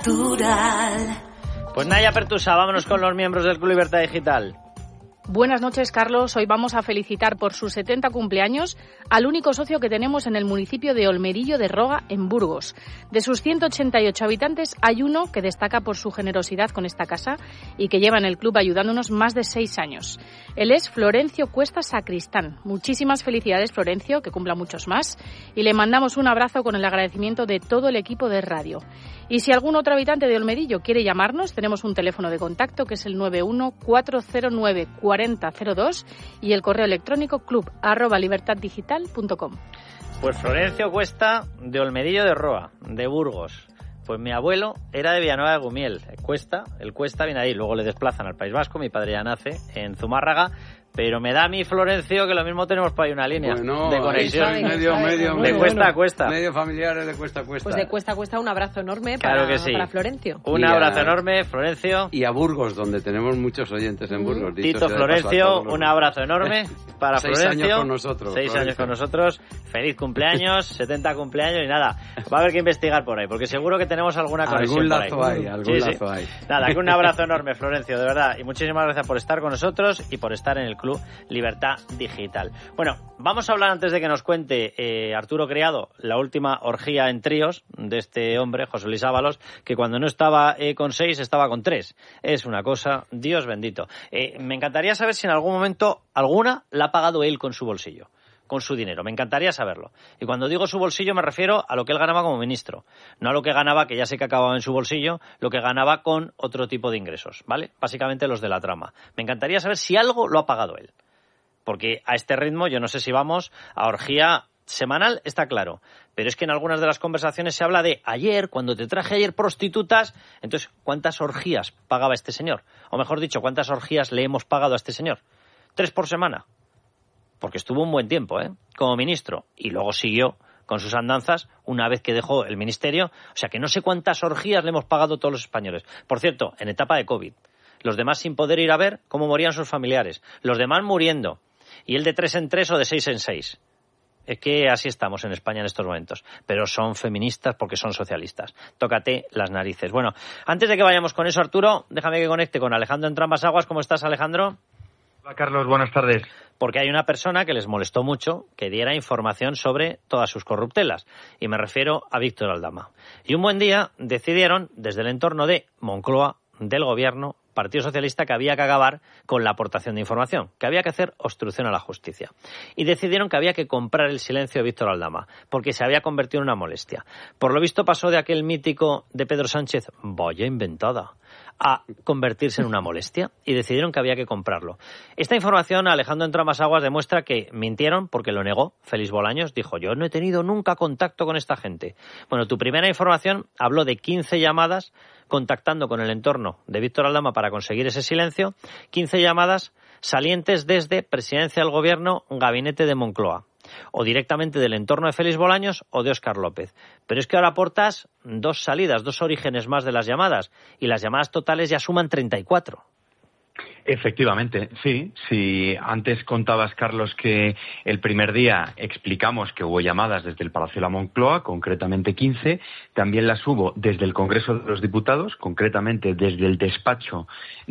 Natural. Pues Naya Pertusa, vámonos con los miembros del Club Libertad Digital. Buenas noches, Carlos. Hoy vamos a felicitar por sus setenta cumpleaños al único socio que tenemos en el municipio de Olmerillo de Roga, en Burgos. De sus ciento ochenta y ocho habitantes, hay uno que destaca por su generosidad con esta casa y que lleva en el club ayudándonos más de seis años. Él es Florencio Cuesta Sacristán. Muchísimas felicidades, Florencio, que cumpla muchos más. Y le mandamos un abrazo con el agradecimiento de todo el equipo de radio. Y si algún otro habitante de Olmerillo quiere llamarnos, tenemos un teléfono de contacto que es el nueve uno cuatro cero nueve cuatro cero cero dos y el correo electrónico club arroba libertaddigital punto com. Pues Florencio Cuesta, de Olmerillo de Roa, de Burgos. Pues mi abuelo era de Villanueva de Gumiel. Cuesta, el Cuesta viene ahí, luego le desplazan al País Vasco, mi padre ya nace en Zumárraga. Pero me da a mí, Florencio, que lo mismo tenemos por ahí una línea bueno, de conexión. Medio, medio, de medio, cuesta a cuesta. Medio familiares de cuesta a cuesta. Pues de cuesta a cuesta un abrazo enorme claro para, que sí. para Florencio. Un y abrazo a, enorme, Florencio. Y a Burgos, donde tenemos muchos oyentes en Burgos. Tito Florencio, un abrazo enorme para Seis Florencio. Seis años con nosotros. Seis Florencio. años con nosotros. Feliz cumpleaños, setenta cumpleaños y nada. Va a haber que investigar por ahí, porque seguro que tenemos alguna conexión algún lazo por ahí. hay, algún sí, lazo sí. hay. Nada, que un abrazo enorme, Florencio, de verdad. Y muchísimas gracias por estar con nosotros y por estar en el Club Libertad Digital. Bueno, vamos a hablar antes de que nos cuente eh, Arturo Criado la última orgía en tríos de este hombre, José Luis Ábalos, que cuando no estaba eh, con seis estaba con tres. Es una cosa, Dios bendito. Eh, me encantaría saber si en algún momento alguna la ha pagado él con su bolsillo, con su dinero. Me encantaría saberlo. Y cuando digo su bolsillo me refiero a lo que él ganaba como ministro, no a lo que ganaba, que ya sé que acababa en su bolsillo, lo que ganaba con otro tipo de ingresos, ¿vale? Básicamente los de la trama. Me encantaría saber si algo lo ha pagado él. Porque a este ritmo yo no sé si vamos a orgía semanal, está claro. Pero es que en algunas de las conversaciones se habla de ayer, cuando te traje ayer prostitutas. Entonces, ¿cuántas orgías pagaba este señor? O mejor dicho, ¿cuántas orgías le hemos pagado a este señor? ¿Tres por semana? Porque estuvo un buen tiempo, ¿eh? Como ministro. Y luego siguió con sus andanzas una vez que dejó el ministerio. O sea que no sé cuántas orgías le hemos pagado todos los españoles. Por cierto, en etapa de COVID. Los demás sin poder ir a ver cómo morían sus familiares. Los demás muriendo. Y él de tres en tres o de seis en seis. Es que así estamos en España en estos momentos. Pero son feministas porque son socialistas. Tócate las narices. Bueno, antes de que vayamos con eso, Arturo, déjame que conecte con Alejandro en Trambas Aguas. ¿Cómo estás, Alejandro? Hola, Carlos. Buenas tardes. Porque hay una persona que les molestó mucho que diera información sobre todas sus corruptelas. Y me refiero a Víctor Aldama. Y un buen día decidieron, desde el entorno de Moncloa, del Gobierno, Partido Socialista, que había que acabar con la aportación de información, que había que hacer obstrucción a la justicia. Y decidieron que había que comprar el silencio de Víctor Aldama, porque se había convertido en una molestia. Por lo visto pasó de aquel mítico de Pedro Sánchez, vaya inventada, a convertirse en una molestia, y decidieron que había que comprarlo. Esta información, Alejandro en Trambas Aguas, demuestra que mintieron porque lo negó. Félix Bolaños dijo, yo no he tenido nunca contacto con esta gente. Bueno, tu primera información habló de quince llamadas contactando con el entorno de Víctor Aldama para conseguir ese silencio, quince llamadas salientes desde Presidencia del Gobierno, Gabinete de Moncloa, o directamente del entorno de Félix Bolaños o de Óscar López. Pero es que ahora aportas dos salidas, dos orígenes más de las llamadas, y las llamadas totales ya suman treinta y cuatro. Efectivamente, sí. Si antes contabas, Carlos, que el primer día explicamos que hubo llamadas desde el Palacio de la Moncloa, concretamente quince, también las hubo desde el Congreso de los Diputados, concretamente desde el despacho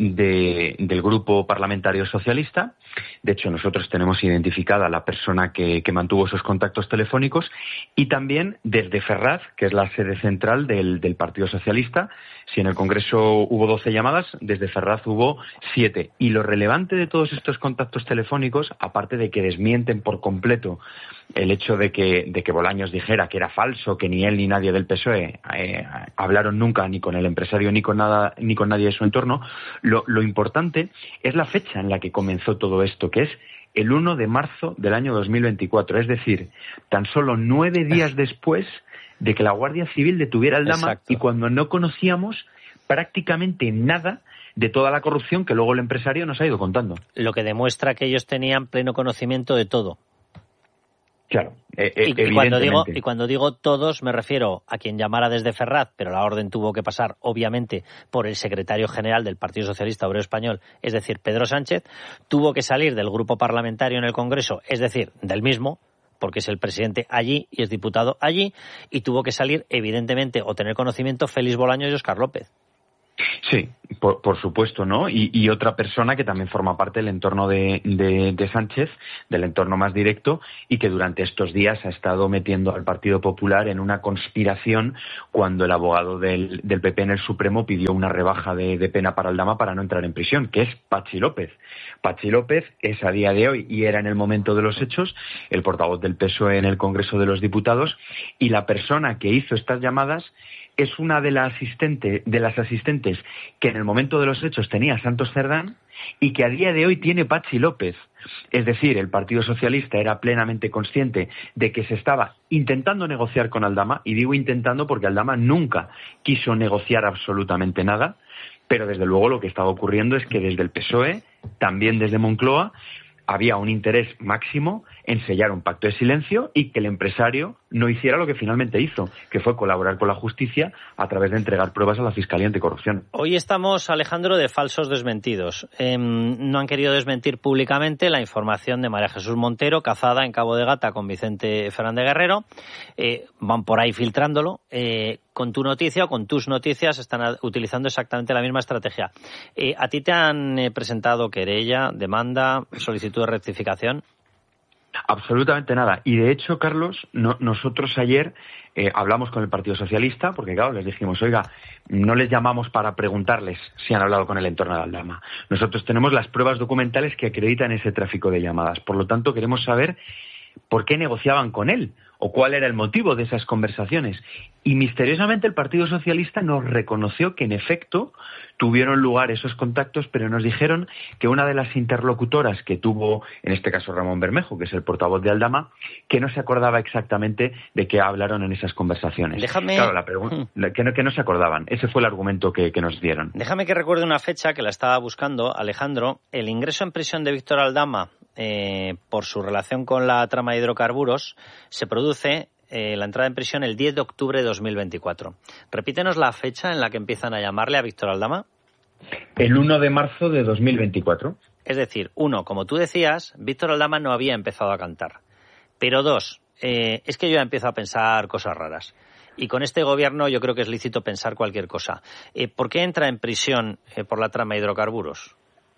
de, del Grupo Parlamentario Socialista. De hecho, nosotros tenemos identificada la persona que, que mantuvo esos contactos telefónicos, y también desde Ferraz, que es la sede central del, del Partido Socialista. Si en el Congreso hubo doce llamadas, desde Ferraz hubo siete. Efectivamente. Y lo relevante de todos estos contactos telefónicos, aparte de que desmienten por completo el hecho de que, de que Bolaños dijera que era falso, que ni él ni nadie del P S O E eh, hablaron nunca ni con el empresario ni con nada ni con nadie de su entorno, lo, lo importante es la fecha en la que comenzó todo esto, que es el uno de marzo del año dos mil veinticuatro, es decir, tan solo nueve días después de que la Guardia Civil detuviera al Dama. Exacto. Y cuando no conocíamos prácticamente nada de toda la corrupción que luego el empresario nos ha ido contando. Lo que demuestra que ellos tenían pleno conocimiento de todo. Claro, eh, y, y, cuando digo, y cuando digo todos me refiero a quien llamara desde Ferraz, pero la orden tuvo que pasar, obviamente, por el secretario general del Partido Socialista Obrero Español, es decir, Pedro Sánchez, tuvo que salir del grupo parlamentario en el Congreso, es decir, del mismo, porque es el presidente allí y es diputado allí, y tuvo que salir, evidentemente, o tener conocimiento Félix Bolaños y Óscar López. Sí, por, por supuesto, ¿no? Y, y otra persona que también forma parte del entorno de, de, de Sánchez, del entorno más directo, y que durante estos días ha estado metiendo al Partido Popular en una conspiración cuando el abogado del, del P P en el Supremo pidió una rebaja de, de pena para Aldama para no entrar en prisión, que es Patxi López. Patxi López es a día de hoy, y era en el momento de los hechos, el portavoz del P S O E en el Congreso de los Diputados, y la persona que hizo estas llamadas es una de, la asistente, de las asistentes que en el momento de los hechos tenía Santos Cerdán y que a día de hoy tiene Patxi López. Es decir, el Partido Socialista era plenamente consciente de que se estaba intentando negociar con Aldama, y digo intentando porque Aldama nunca quiso negociar absolutamente nada, pero desde luego lo que estaba ocurriendo es que desde el P S O E, también desde Moncloa, había un interés máximo en sellar un pacto de silencio y que el empresario no hiciera lo que finalmente hizo, que fue colaborar con la justicia a través de entregar pruebas a la Fiscalía Anticorrupción. Hoy estamos, Alejandro, de falsos desmentidos. Eh, no han querido desmentir públicamente la información de María Jesús Montero, cazada en Cabo de Gata con Vicente Fernández Guerrero. Eh, van por ahí filtrándolo. Eh, con tu noticia o con tus noticias están utilizando exactamente la misma estrategia. Eh, ¿A ti te han eh, presentado querella, demanda, solicitud de rectificación? Absolutamente nada. Y de hecho, Carlos, no, nosotros ayer eh, hablamos con el Partido Socialista, porque claro, les dijimos, oiga, no les llamamos para preguntarles si han hablado con el entorno de Aldama. Nosotros tenemos las pruebas documentales que acreditan ese tráfico de llamadas. Por lo tanto, queremos saber por qué negociaban con él o cuál era el motivo de esas conversaciones. Y misteriosamente el Partido Socialista nos reconoció que en efecto tuvieron lugar esos contactos, pero nos dijeron que una de las interlocutoras que tuvo, en este caso Ramón Bermejo, que es el portavoz de Aldama, que no se acordaba exactamente de qué hablaron en esas conversaciones. Déjame... Claro, la pregunta, que, no, que no se acordaban. Ese fue el argumento que, que nos dieron. Déjame que recuerde una fecha que la estaba buscando, Alejandro. El ingreso en prisión de Víctor Aldama eh, por su relación con la trama de hidrocarburos se produce eh, la entrada en prisión el diez de octubre de dos mil veinticuatro. Repítenos la fecha en la que empiezan a llamarle a Víctor Aldama. El uno de marzo de dos mil veinticuatro. Es decir, uno, como tú decías, Víctor Aldama no había empezado a cantar. Pero dos, eh, es que yo ya empiezo a pensar cosas raras. Y con este gobierno yo creo que es lícito pensar cualquier cosa. Eh, ¿Por qué entra en prisión eh, por la trama de hidrocarburos?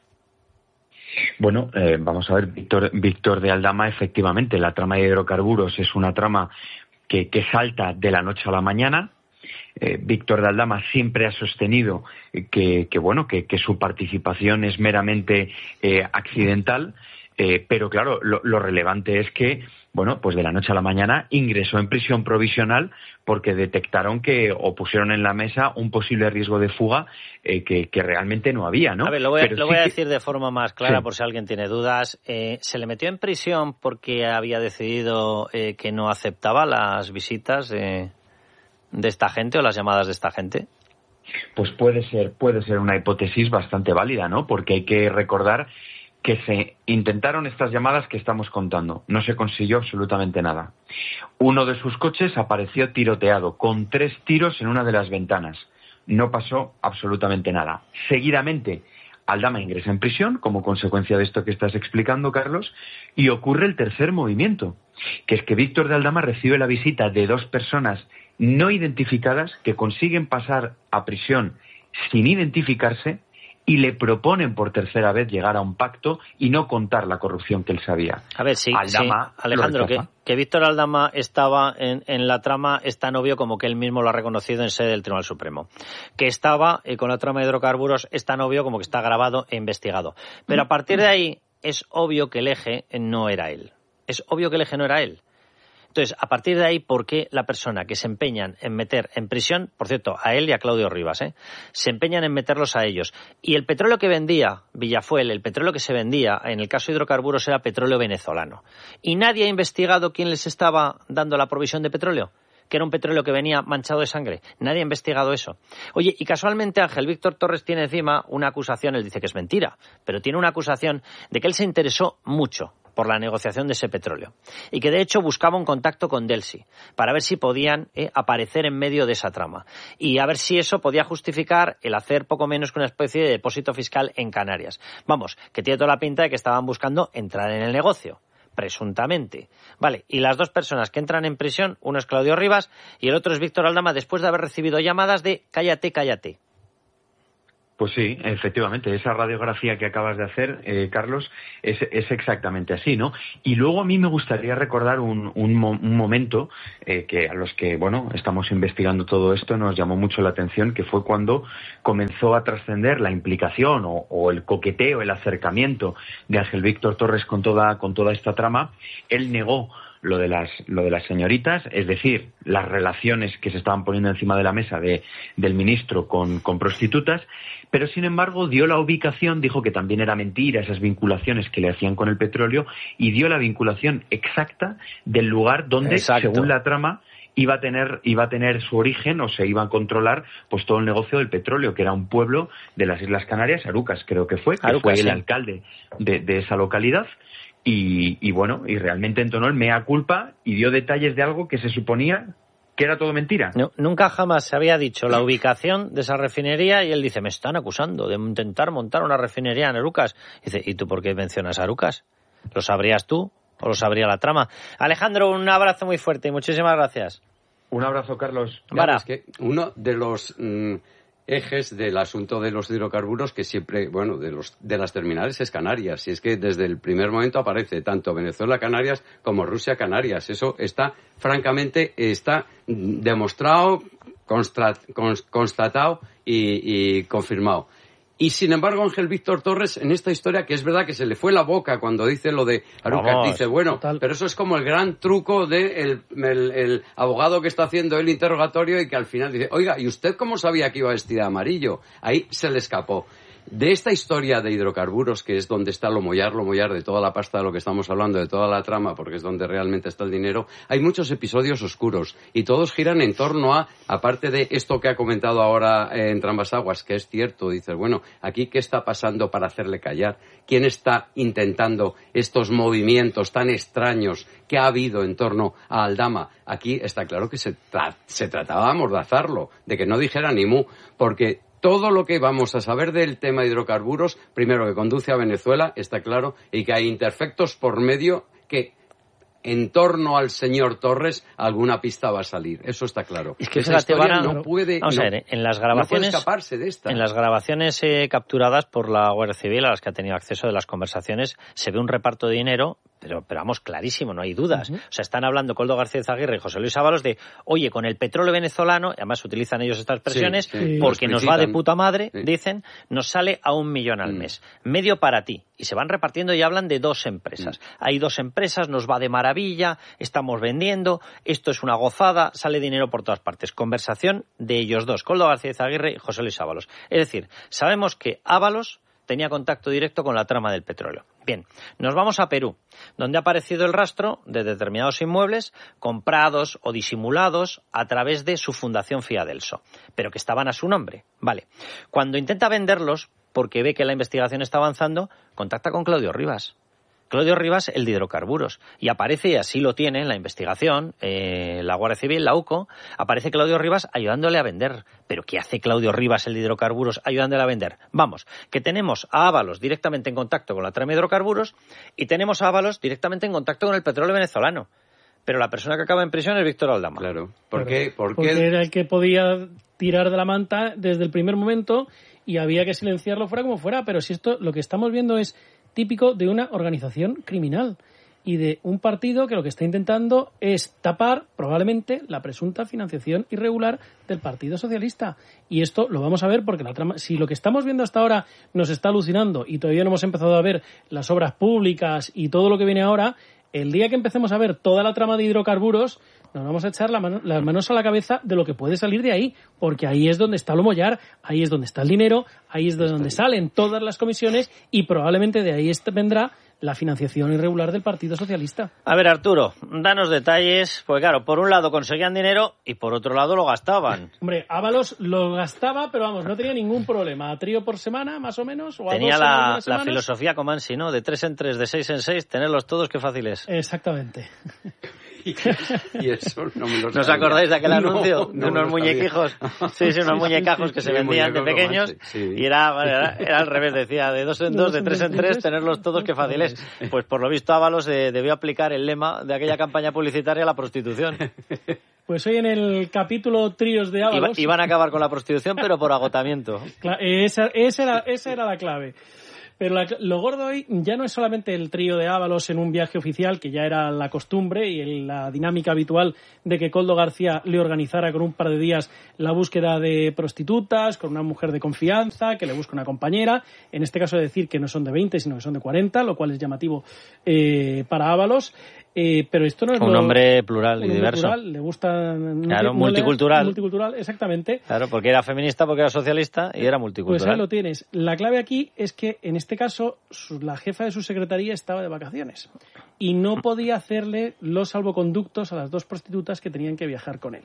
Bueno, eh, vamos a ver, Víctor, Víctor de Aldama, efectivamente, la trama de hidrocarburos es una trama que, que salta de la noche a la mañana. Eh, Víctor de Aldama siempre ha sostenido que, que bueno, que, que su participación es meramente eh, accidental, eh, pero claro, lo, lo relevante es que, bueno, pues de la noche a la mañana ingresó en prisión provisional porque detectaron que o pusieron en la mesa un posible riesgo de fuga eh, que, que realmente no había, ¿no? A ver, lo voy a, Pero lo sí voy a que... decir de forma más clara sí. por si alguien tiene dudas. Eh, ¿Se le metió en prisión porque había decidido eh, que no aceptaba las visitas de, de esta gente o las llamadas de esta gente? Pues puede ser, puede ser una hipótesis bastante válida, ¿no? Porque hay que recordar que se intentaron estas llamadas que estamos contando. No se consiguió absolutamente nada. Uno de sus coches apareció tiroteado, con tres tiros en una de las ventanas. No pasó absolutamente nada. Seguidamente, Aldama ingresa en prisión, como consecuencia de esto que estás explicando, Carlos, y ocurre el tercer movimiento, que es que Víctor de Aldama recibe la visita de dos personas no identificadas que consiguen pasar a prisión sin identificarse y le proponen por tercera vez llegar a un pacto y no contar la corrupción que él sabía. A ver, sí, Aldama sí. Alejandro, que, que Víctor Aldama estaba en, en la trama es tan obvio como que él mismo lo ha reconocido en sede del Tribunal Supremo. Que estaba eh, con la trama de hidrocarburos es tan obvio como que está grabado e investigado. Pero a partir de ahí es obvio que el eje no era él. Es obvio que el eje no era él. Entonces, a partir de ahí, ¿por qué la persona que se empeñan en meter en prisión, por cierto, a él y a Claudio Rivas, ¿eh? se empeñan en meterlos a ellos? Y el petróleo que vendía Villafuel, el petróleo que se vendía, en el caso de hidrocarburos, era petróleo venezolano. Y nadie ha investigado quién les estaba dando la provisión de petróleo, que era un petróleo que venía manchado de sangre. Nadie ha investigado eso. Oye, y casualmente Ángel Víctor Torres tiene encima una acusación, él dice que es mentira, pero tiene una acusación de que él se interesó mucho por la negociación de ese petróleo y que de hecho buscaba un contacto con Delcy para ver si podían eh, aparecer en medio de esa trama y a ver si eso podía justificar el hacer poco menos que una especie de depósito fiscal en Canarias. Vamos, que tiene toda la pinta de que estaban buscando entrar en el negocio, presuntamente. Vale, y las dos personas que entran en prisión, uno es Claudio Rivas y el otro es Víctor Aldama, después de haber recibido llamadas de cállate, cállate. Pues sí, efectivamente, esa radiografía que acabas de hacer, eh, Carlos, es, es exactamente así, ¿no? Y luego a mí me gustaría recordar un, un, mo- un momento eh, que a los que, bueno, estamos investigando todo esto nos llamó mucho la atención, que fue cuando comenzó a trascender la implicación o, o el coqueteo, el acercamiento de Ángel Víctor Torres con toda, con toda esta trama. Él negó lo de las lo de las señoritas, es decir, las relaciones que se estaban poniendo encima de la mesa de del ministro con, con prostitutas, pero sin embargo dio la ubicación, dijo que también era mentira esas vinculaciones que le hacían con el petróleo y dio la vinculación exacta del lugar donde, Exacto. según la trama, iba a tener iba a tener su origen o se iba a controlar pues todo el negocio del petróleo, que era un pueblo de las Islas Canarias, Arucas creo que fue, que Arucas, fue el sí. alcalde de, de esa localidad. Y, y bueno, y realmente entonó el mea culpa y dio detalles de algo que se suponía que era todo mentira. No, nunca jamás se había dicho la ubicación de esa refinería y él dice, me están acusando de intentar montar una refinería en Arucas. Dice, ¿y tú por qué mencionas Arucas? ¿Lo sabrías tú o lo sabría la trama? Alejandro, un abrazo muy fuerte y muchísimas gracias. Un abrazo, Carlos. Claro, es que uno de los mmm, ejes del asunto de los hidrocarburos que siempre, bueno, de los de las terminales es Canarias. Y es que desde el primer momento aparece tanto Venezuela Canarias como Rusia Canarias. Eso está, francamente, está demostrado, constra, cons, constatado y, y confirmado. Y sin embargo, Ángel Víctor Torres, en esta historia, que es verdad que se le fue la boca cuando dice lo de Arucas, Vamos, dice, bueno, total. Pero eso es como el gran truco de el, el, el abogado que está haciendo el interrogatorio y que al final dice, oiga, ¿y usted cómo sabía que iba vestida de amarillo? Ahí se le escapó. De esta historia de hidrocarburos, que es donde está lo mollar, lo mollar de toda la pasta de lo que estamos hablando, de toda la trama, porque es donde realmente está el dinero, hay muchos episodios oscuros y todos giran en torno a, aparte de esto que ha comentado ahora eh, en Trambas Aguas, que es cierto, dices, bueno, aquí ¿qué está pasando para hacerle callar? ¿Quién está intentando estos movimientos tan extraños que ha habido en torno a Aldama? Aquí está claro que se, tra- se trataba de amordazarlo, de que no dijera ni mu, porque todo lo que vamos a saber del tema de hidrocarburos, primero que conduce a Venezuela, está claro, y que hay interfectos por medio que en torno al señor Torres alguna pista va a salir. Eso está claro. Es que esa historia no puede, vamos no, a ver, en las grabaciones, no puede escaparse de esta. En las grabaciones eh, capturadas por la Guardia Civil, a las que ha tenido acceso de las conversaciones, se ve un reparto de dinero, pero, pero vamos, clarísimo, no hay dudas. Uh-huh. O sea, están hablando Coldo García Izaguirre y José Luis Ábalos de, oye, con el petróleo venezolano, además utilizan ellos estas expresiones, sí, sí, porque nos va de puta madre, sí. dicen, nos sale a un millón al mm. mes. Medio para ti. Y se van repartiendo y hablan de dos empresas. Mm. Hay dos empresas, nos va de maravilla, estamos vendiendo, esto es una gozada, sale dinero por todas partes. Conversación de ellos dos, Coldo García Izaguirre y José Luis Ábalos. Es decir, sabemos que Ábalos tenía contacto directo con la trama del petróleo. Bien, nos vamos a Perú, donde ha aparecido el rastro de determinados inmuebles comprados o disimulados a través de su fundación Fiadelso, pero que estaban a su nombre. Vale, cuando intenta venderlos, porque ve que la investigación está avanzando, contacta con Claudio Rivas. Claudio Rivas, el de hidrocarburos. Y aparece, y así lo tiene en la investigación, eh, la Guardia Civil, la U C O, aparece Claudio Rivas ayudándole a vender. ¿Pero qué hace Claudio Rivas, el de hidrocarburos, ayudándole a vender? Vamos, que tenemos a Ábalos directamente en contacto con la trama de hidrocarburos y tenemos a Ábalos directamente en contacto con el petróleo venezolano. Pero la persona que acaba en prisión es Víctor Aldama. Claro. ¿Por qué? ¿Por Porque qué? era el que podía tirar de la manta desde el primer momento y había que silenciarlo fuera como fuera. Pero si esto, lo que estamos viendo es típico de una organización criminal y de un partido que lo que está intentando es tapar probablemente la presunta financiación irregular del Partido Socialista. Y esto lo vamos a ver porque la trama, si lo que estamos viendo hasta ahora nos está alucinando y todavía no hemos empezado a ver las obras públicas y todo lo que viene ahora, el día que empecemos a ver toda la trama de hidrocarburos, nos vamos a echar la mano, las manos a la cabeza de lo que puede salir de ahí, porque ahí es donde está lo mollar, ahí es donde está el dinero, ahí es de donde salen todas las comisiones y probablemente de ahí este vendrá la financiación irregular del Partido Socialista. A ver, Arturo, danos detalles, porque claro, por un lado conseguían dinero y por otro lado lo gastaban. Hombre, Ábalos lo gastaba, pero vamos, no tenía ningún problema. A trío por semana, más o menos, o a Tenía dos la, las la semanas. filosofía Comansi, ¿no? De tres en tres, de seis en seis, tenerlos todos, qué fácil es. Exactamente. Y eso no me lo ¿No os sabía. acordáis de aquel anuncio? No, de no me unos lo muñequijos. sabía. Sí, sí, unos muñecajos que se Sí, vendían de muñecos pequeños. Comansi, sí. Y era, bueno, era, era al revés, decía, de dos en dos, de tres en tres, tenerlos todos, qué fácil es. Pues por lo visto Ábalos eh, debió aplicar el lema de aquella campaña publicitaria a la prostitución. Pues hoy en el capítulo Tríos de Iba- Ábalos... iban a acabar con la prostitución, pero por agotamiento. Cla- Esa, esa, era, esa era la clave. Pero la- lo gordo hoy ya no es solamente el trío de Ábalos en un viaje oficial, que ya era la costumbre y el- la dinámica habitual de que Koldo García le organizara con un par de días la búsqueda de prostitutas, con una mujer de confianza, que le busca una compañera. En este caso decir que no son de veinte, sino que son de cuarenta, lo cual es llamativo eh, para Ábalos. Eh, pero esto no es Un lo- hombre plural y un hombre diverso. plural, le gusta... no Claro, le- multicultural. Multicultural, exactamente. Claro, porque era feminista, porque era socialista y era Pues multicultural. ahí lo tienes. La clave aquí es que, en este caso, su- la jefa de su secretaría estaba de vacaciones y no podía hacerle los salvoconductos a las dos prostitutas que tenían que viajar con él.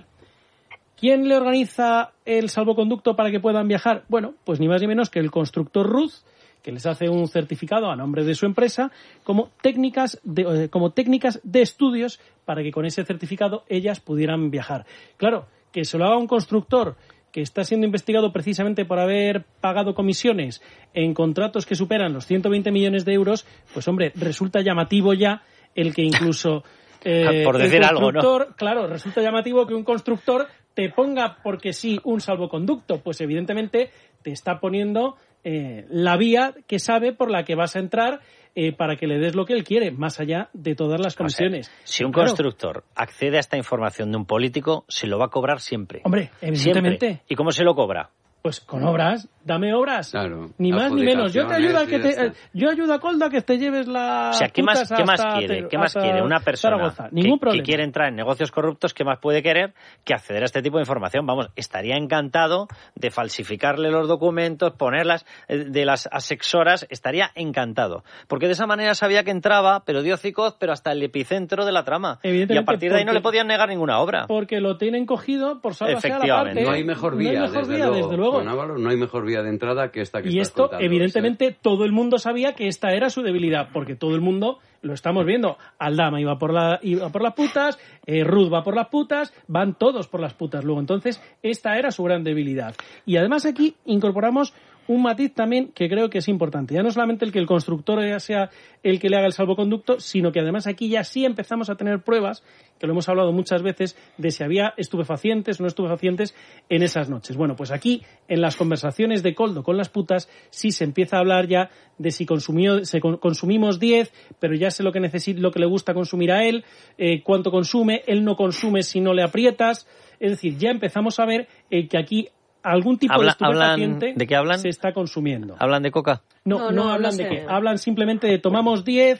¿Quién le organiza el salvoconducto para que puedan viajar? Bueno, pues ni más ni menos que el constructor Ruth, que les hace un certificado a nombre de su empresa como técnicas de, eh, como técnicas de estudios para que con ese certificado ellas pudieran viajar. Claro, que se lo haga un constructor que está siendo investigado precisamente por haber pagado comisiones en contratos que superan los ciento veinte millones de euros, pues hombre, resulta llamativo ya el que incluso... eh, Por el decir algo, ¿no? constructor, claro, resulta llamativo que un constructor te ponga porque sí un salvoconducto, pues evidentemente te está poniendo eh, la vía que sabe por la que vas a entrar eh, para que le des lo que él quiere, más allá de todas las comisiones. O sea, si un Claro. constructor accede a esta información de un político, se lo va a cobrar siempre. Hombre, evidentemente. Siempre. ¿Y cómo se lo cobra? Pues con obras, dame obras. Claro. Ni más ni menos. Yo te ayudo a que te, adjudicaciones y ya está. yo ayudo a Koldo a que te lleves la O sea, ¿qué más, putas ¿qué más hasta quiere? Ter- ¿Qué más hasta quiere una persona Zaragoza? que, Ningún que problema. quiere entrar en negocios corruptos? ¿Qué más puede querer que acceder a este tipo de información? Vamos, estaría encantado de falsificarle los documentos, ponerlas eh, de las asexoras, estaría encantado. Porque de esa manera sabía que entraba, pero dio cicoz, pero hasta el epicentro de la trama. Y Evidentemente, a partir de ahí no porque- le podían negar ninguna obra. Porque lo tienen cogido por salvarse a la Efectivamente. parte. No hay mejor vía, No hay mejor desde, vía, luego. desde luego. Con Ábalos no hay mejor vía de entrada que esta que Y estás esto, contando, evidentemente, todo el mundo sabía que esta era su debilidad, porque todo el mundo lo estamos viendo. Aldama iba por, la, iba por las putas, eh, Ruth va por las putas, van todos por las putas luego. Entonces, esta era su gran debilidad. Y además aquí incorporamos un matiz también que creo que es importante. Ya no solamente el que el constructor ya sea el que le haga el salvoconducto, sino que además aquí ya sí empezamos a tener pruebas, que lo hemos hablado muchas veces, de si había estupefacientes o no estupefacientes en esas noches. Bueno, pues aquí, en las conversaciones de Koldo con las putas, sí se empieza a hablar ya de si consumió, se con- consumimos diez, pero ya sé lo que necesita, lo que le gusta consumir a él, eh, cuánto consume, él no consume si no le aprietas. Es decir, ya empezamos a ver eh, que aquí algún tipo Habla- de estupefaciente hablan- ¿de qué hablan? se está consumiendo. ¿Hablan de coca? No, No, no, no, hablan no de sé. qué. Hablan simplemente de tomamos diez,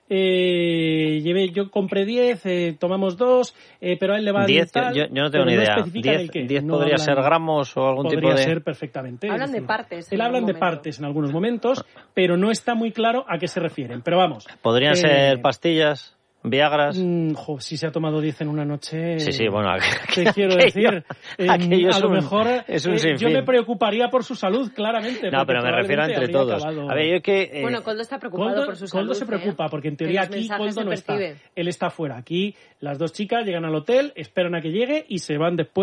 eh, llevé, yo compré diez, eh, tomamos dos, eh, pero a él le va a diez, tal, yo, yo no pero tengo ni idea. especifican el diez qué. diez No podría hablan- ser gramos o algún podría tipo de... ser perfectamente. Hablan es de decir, partes. Él en hablan algún de momento. partes en algunos momentos, pero no está muy claro a qué se refieren. Pero vamos. Podrían eh, ser pastillas, viagras... mm, jo, si se ha tomado diez en una noche... Sí, sí, bueno, Te quiero aquello- decir, eh, aquello es a lo un- mejor es un eh, yo sinfín. me preocuparía por su salud, claramente. No, porque pero me refiero a probablemente entre habría todos. acabado- A ver, yo es que... eh, Bueno, Koldo está preocupado Koldo, por su Koldo salud. se ¿eh? preocupa, porque en Que teoría los aquí mensajes Koldo se no está. perciben. Él está fuera. Aquí las dos chicas llegan al hotel, esperan a que llegue y se van después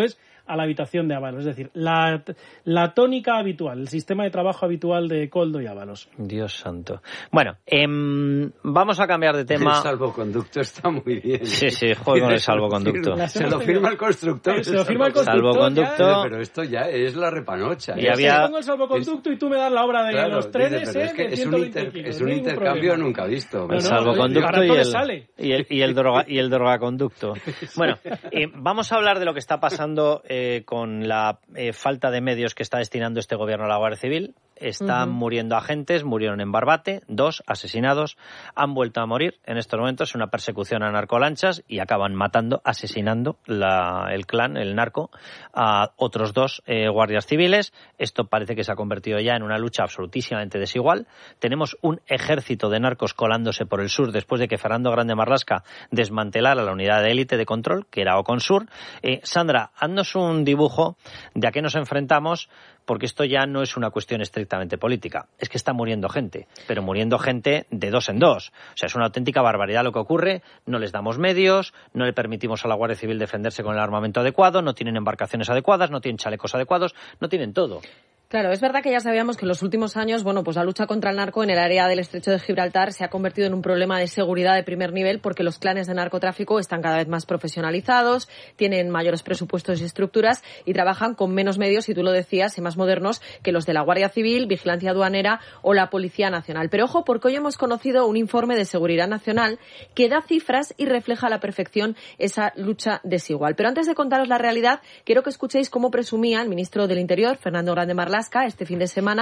a la habitación de Ábalos. Es decir, la, la tónica habitual, el sistema de trabajo habitual de Koldo y Ábalos. Dios santo. Bueno, eh, vamos a cambiar de tema. El salvoconducto está muy bien. Sí, sí, juego con el salvoconducto. Se lo firma el constructor. Se lo firma el constructor. Salvoconducto. Ya, pero esto ya es la repanocha. Y había... pongo el salvoconducto es... y tú me das la obra de claro, los trenes, dice, ¿eh? Es, que de es un, inter... kilos, es un intercambio problema. nunca visto. El no, salvoconducto y el, sale. y el, y el, droga, y el drogaconducto. Bueno, eh, vamos a hablar de lo que está pasando eh, con la eh, falta de medios que está destinando este gobierno a la Guardia Civil. Están uh-huh. muriendo agentes, murieron en Barbate, dos asesinados, han vuelto a morir en estos momentos en una persecución a narcolanchas y acaban matando, asesinando la, el clan, el narco, a otros dos eh, guardias civiles. Esto parece que se ha convertido ya en una lucha absolutísimamente desigual. Tenemos un ejército de narcos colándose por el sur después de que Fernando Grande Marlaska desmantelara la unidad de élite de control, que era Oconsur. Eh, Sandra, haznos un dibujo de a qué nos enfrentamos, porque esto ya no es una cuestión estrictamente política. Es que está muriendo gente, pero muriendo gente de dos en dos. O sea, es una auténtica barbaridad lo que ocurre. No les damos medios, no le permitimos a la Guardia Civil defenderse con el armamento adecuado, no tienen embarcaciones adecuadas, no tienen chalecos adecuados, no tienen todo. Claro, es verdad que ya sabíamos que en los últimos años, bueno, pues la lucha contra el narco en el área del Estrecho de Gibraltar se ha convertido en un problema de seguridad de primer nivel porque los clanes de narcotráfico están cada vez más profesionalizados, tienen mayores presupuestos y estructuras y trabajan con menos medios, y tú lo decías, y más modernos que los de la Guardia Civil, Vigilancia Aduanera o la Policía Nacional. Pero ojo, porque hoy hemos conocido un informe de Seguridad Nacional que da cifras y refleja a la perfección esa lucha desigual. Pero antes de contaros la realidad, quiero que escuchéis cómo presumía el ministro del Interior, Fernando Grande Marlaska, este fin de semana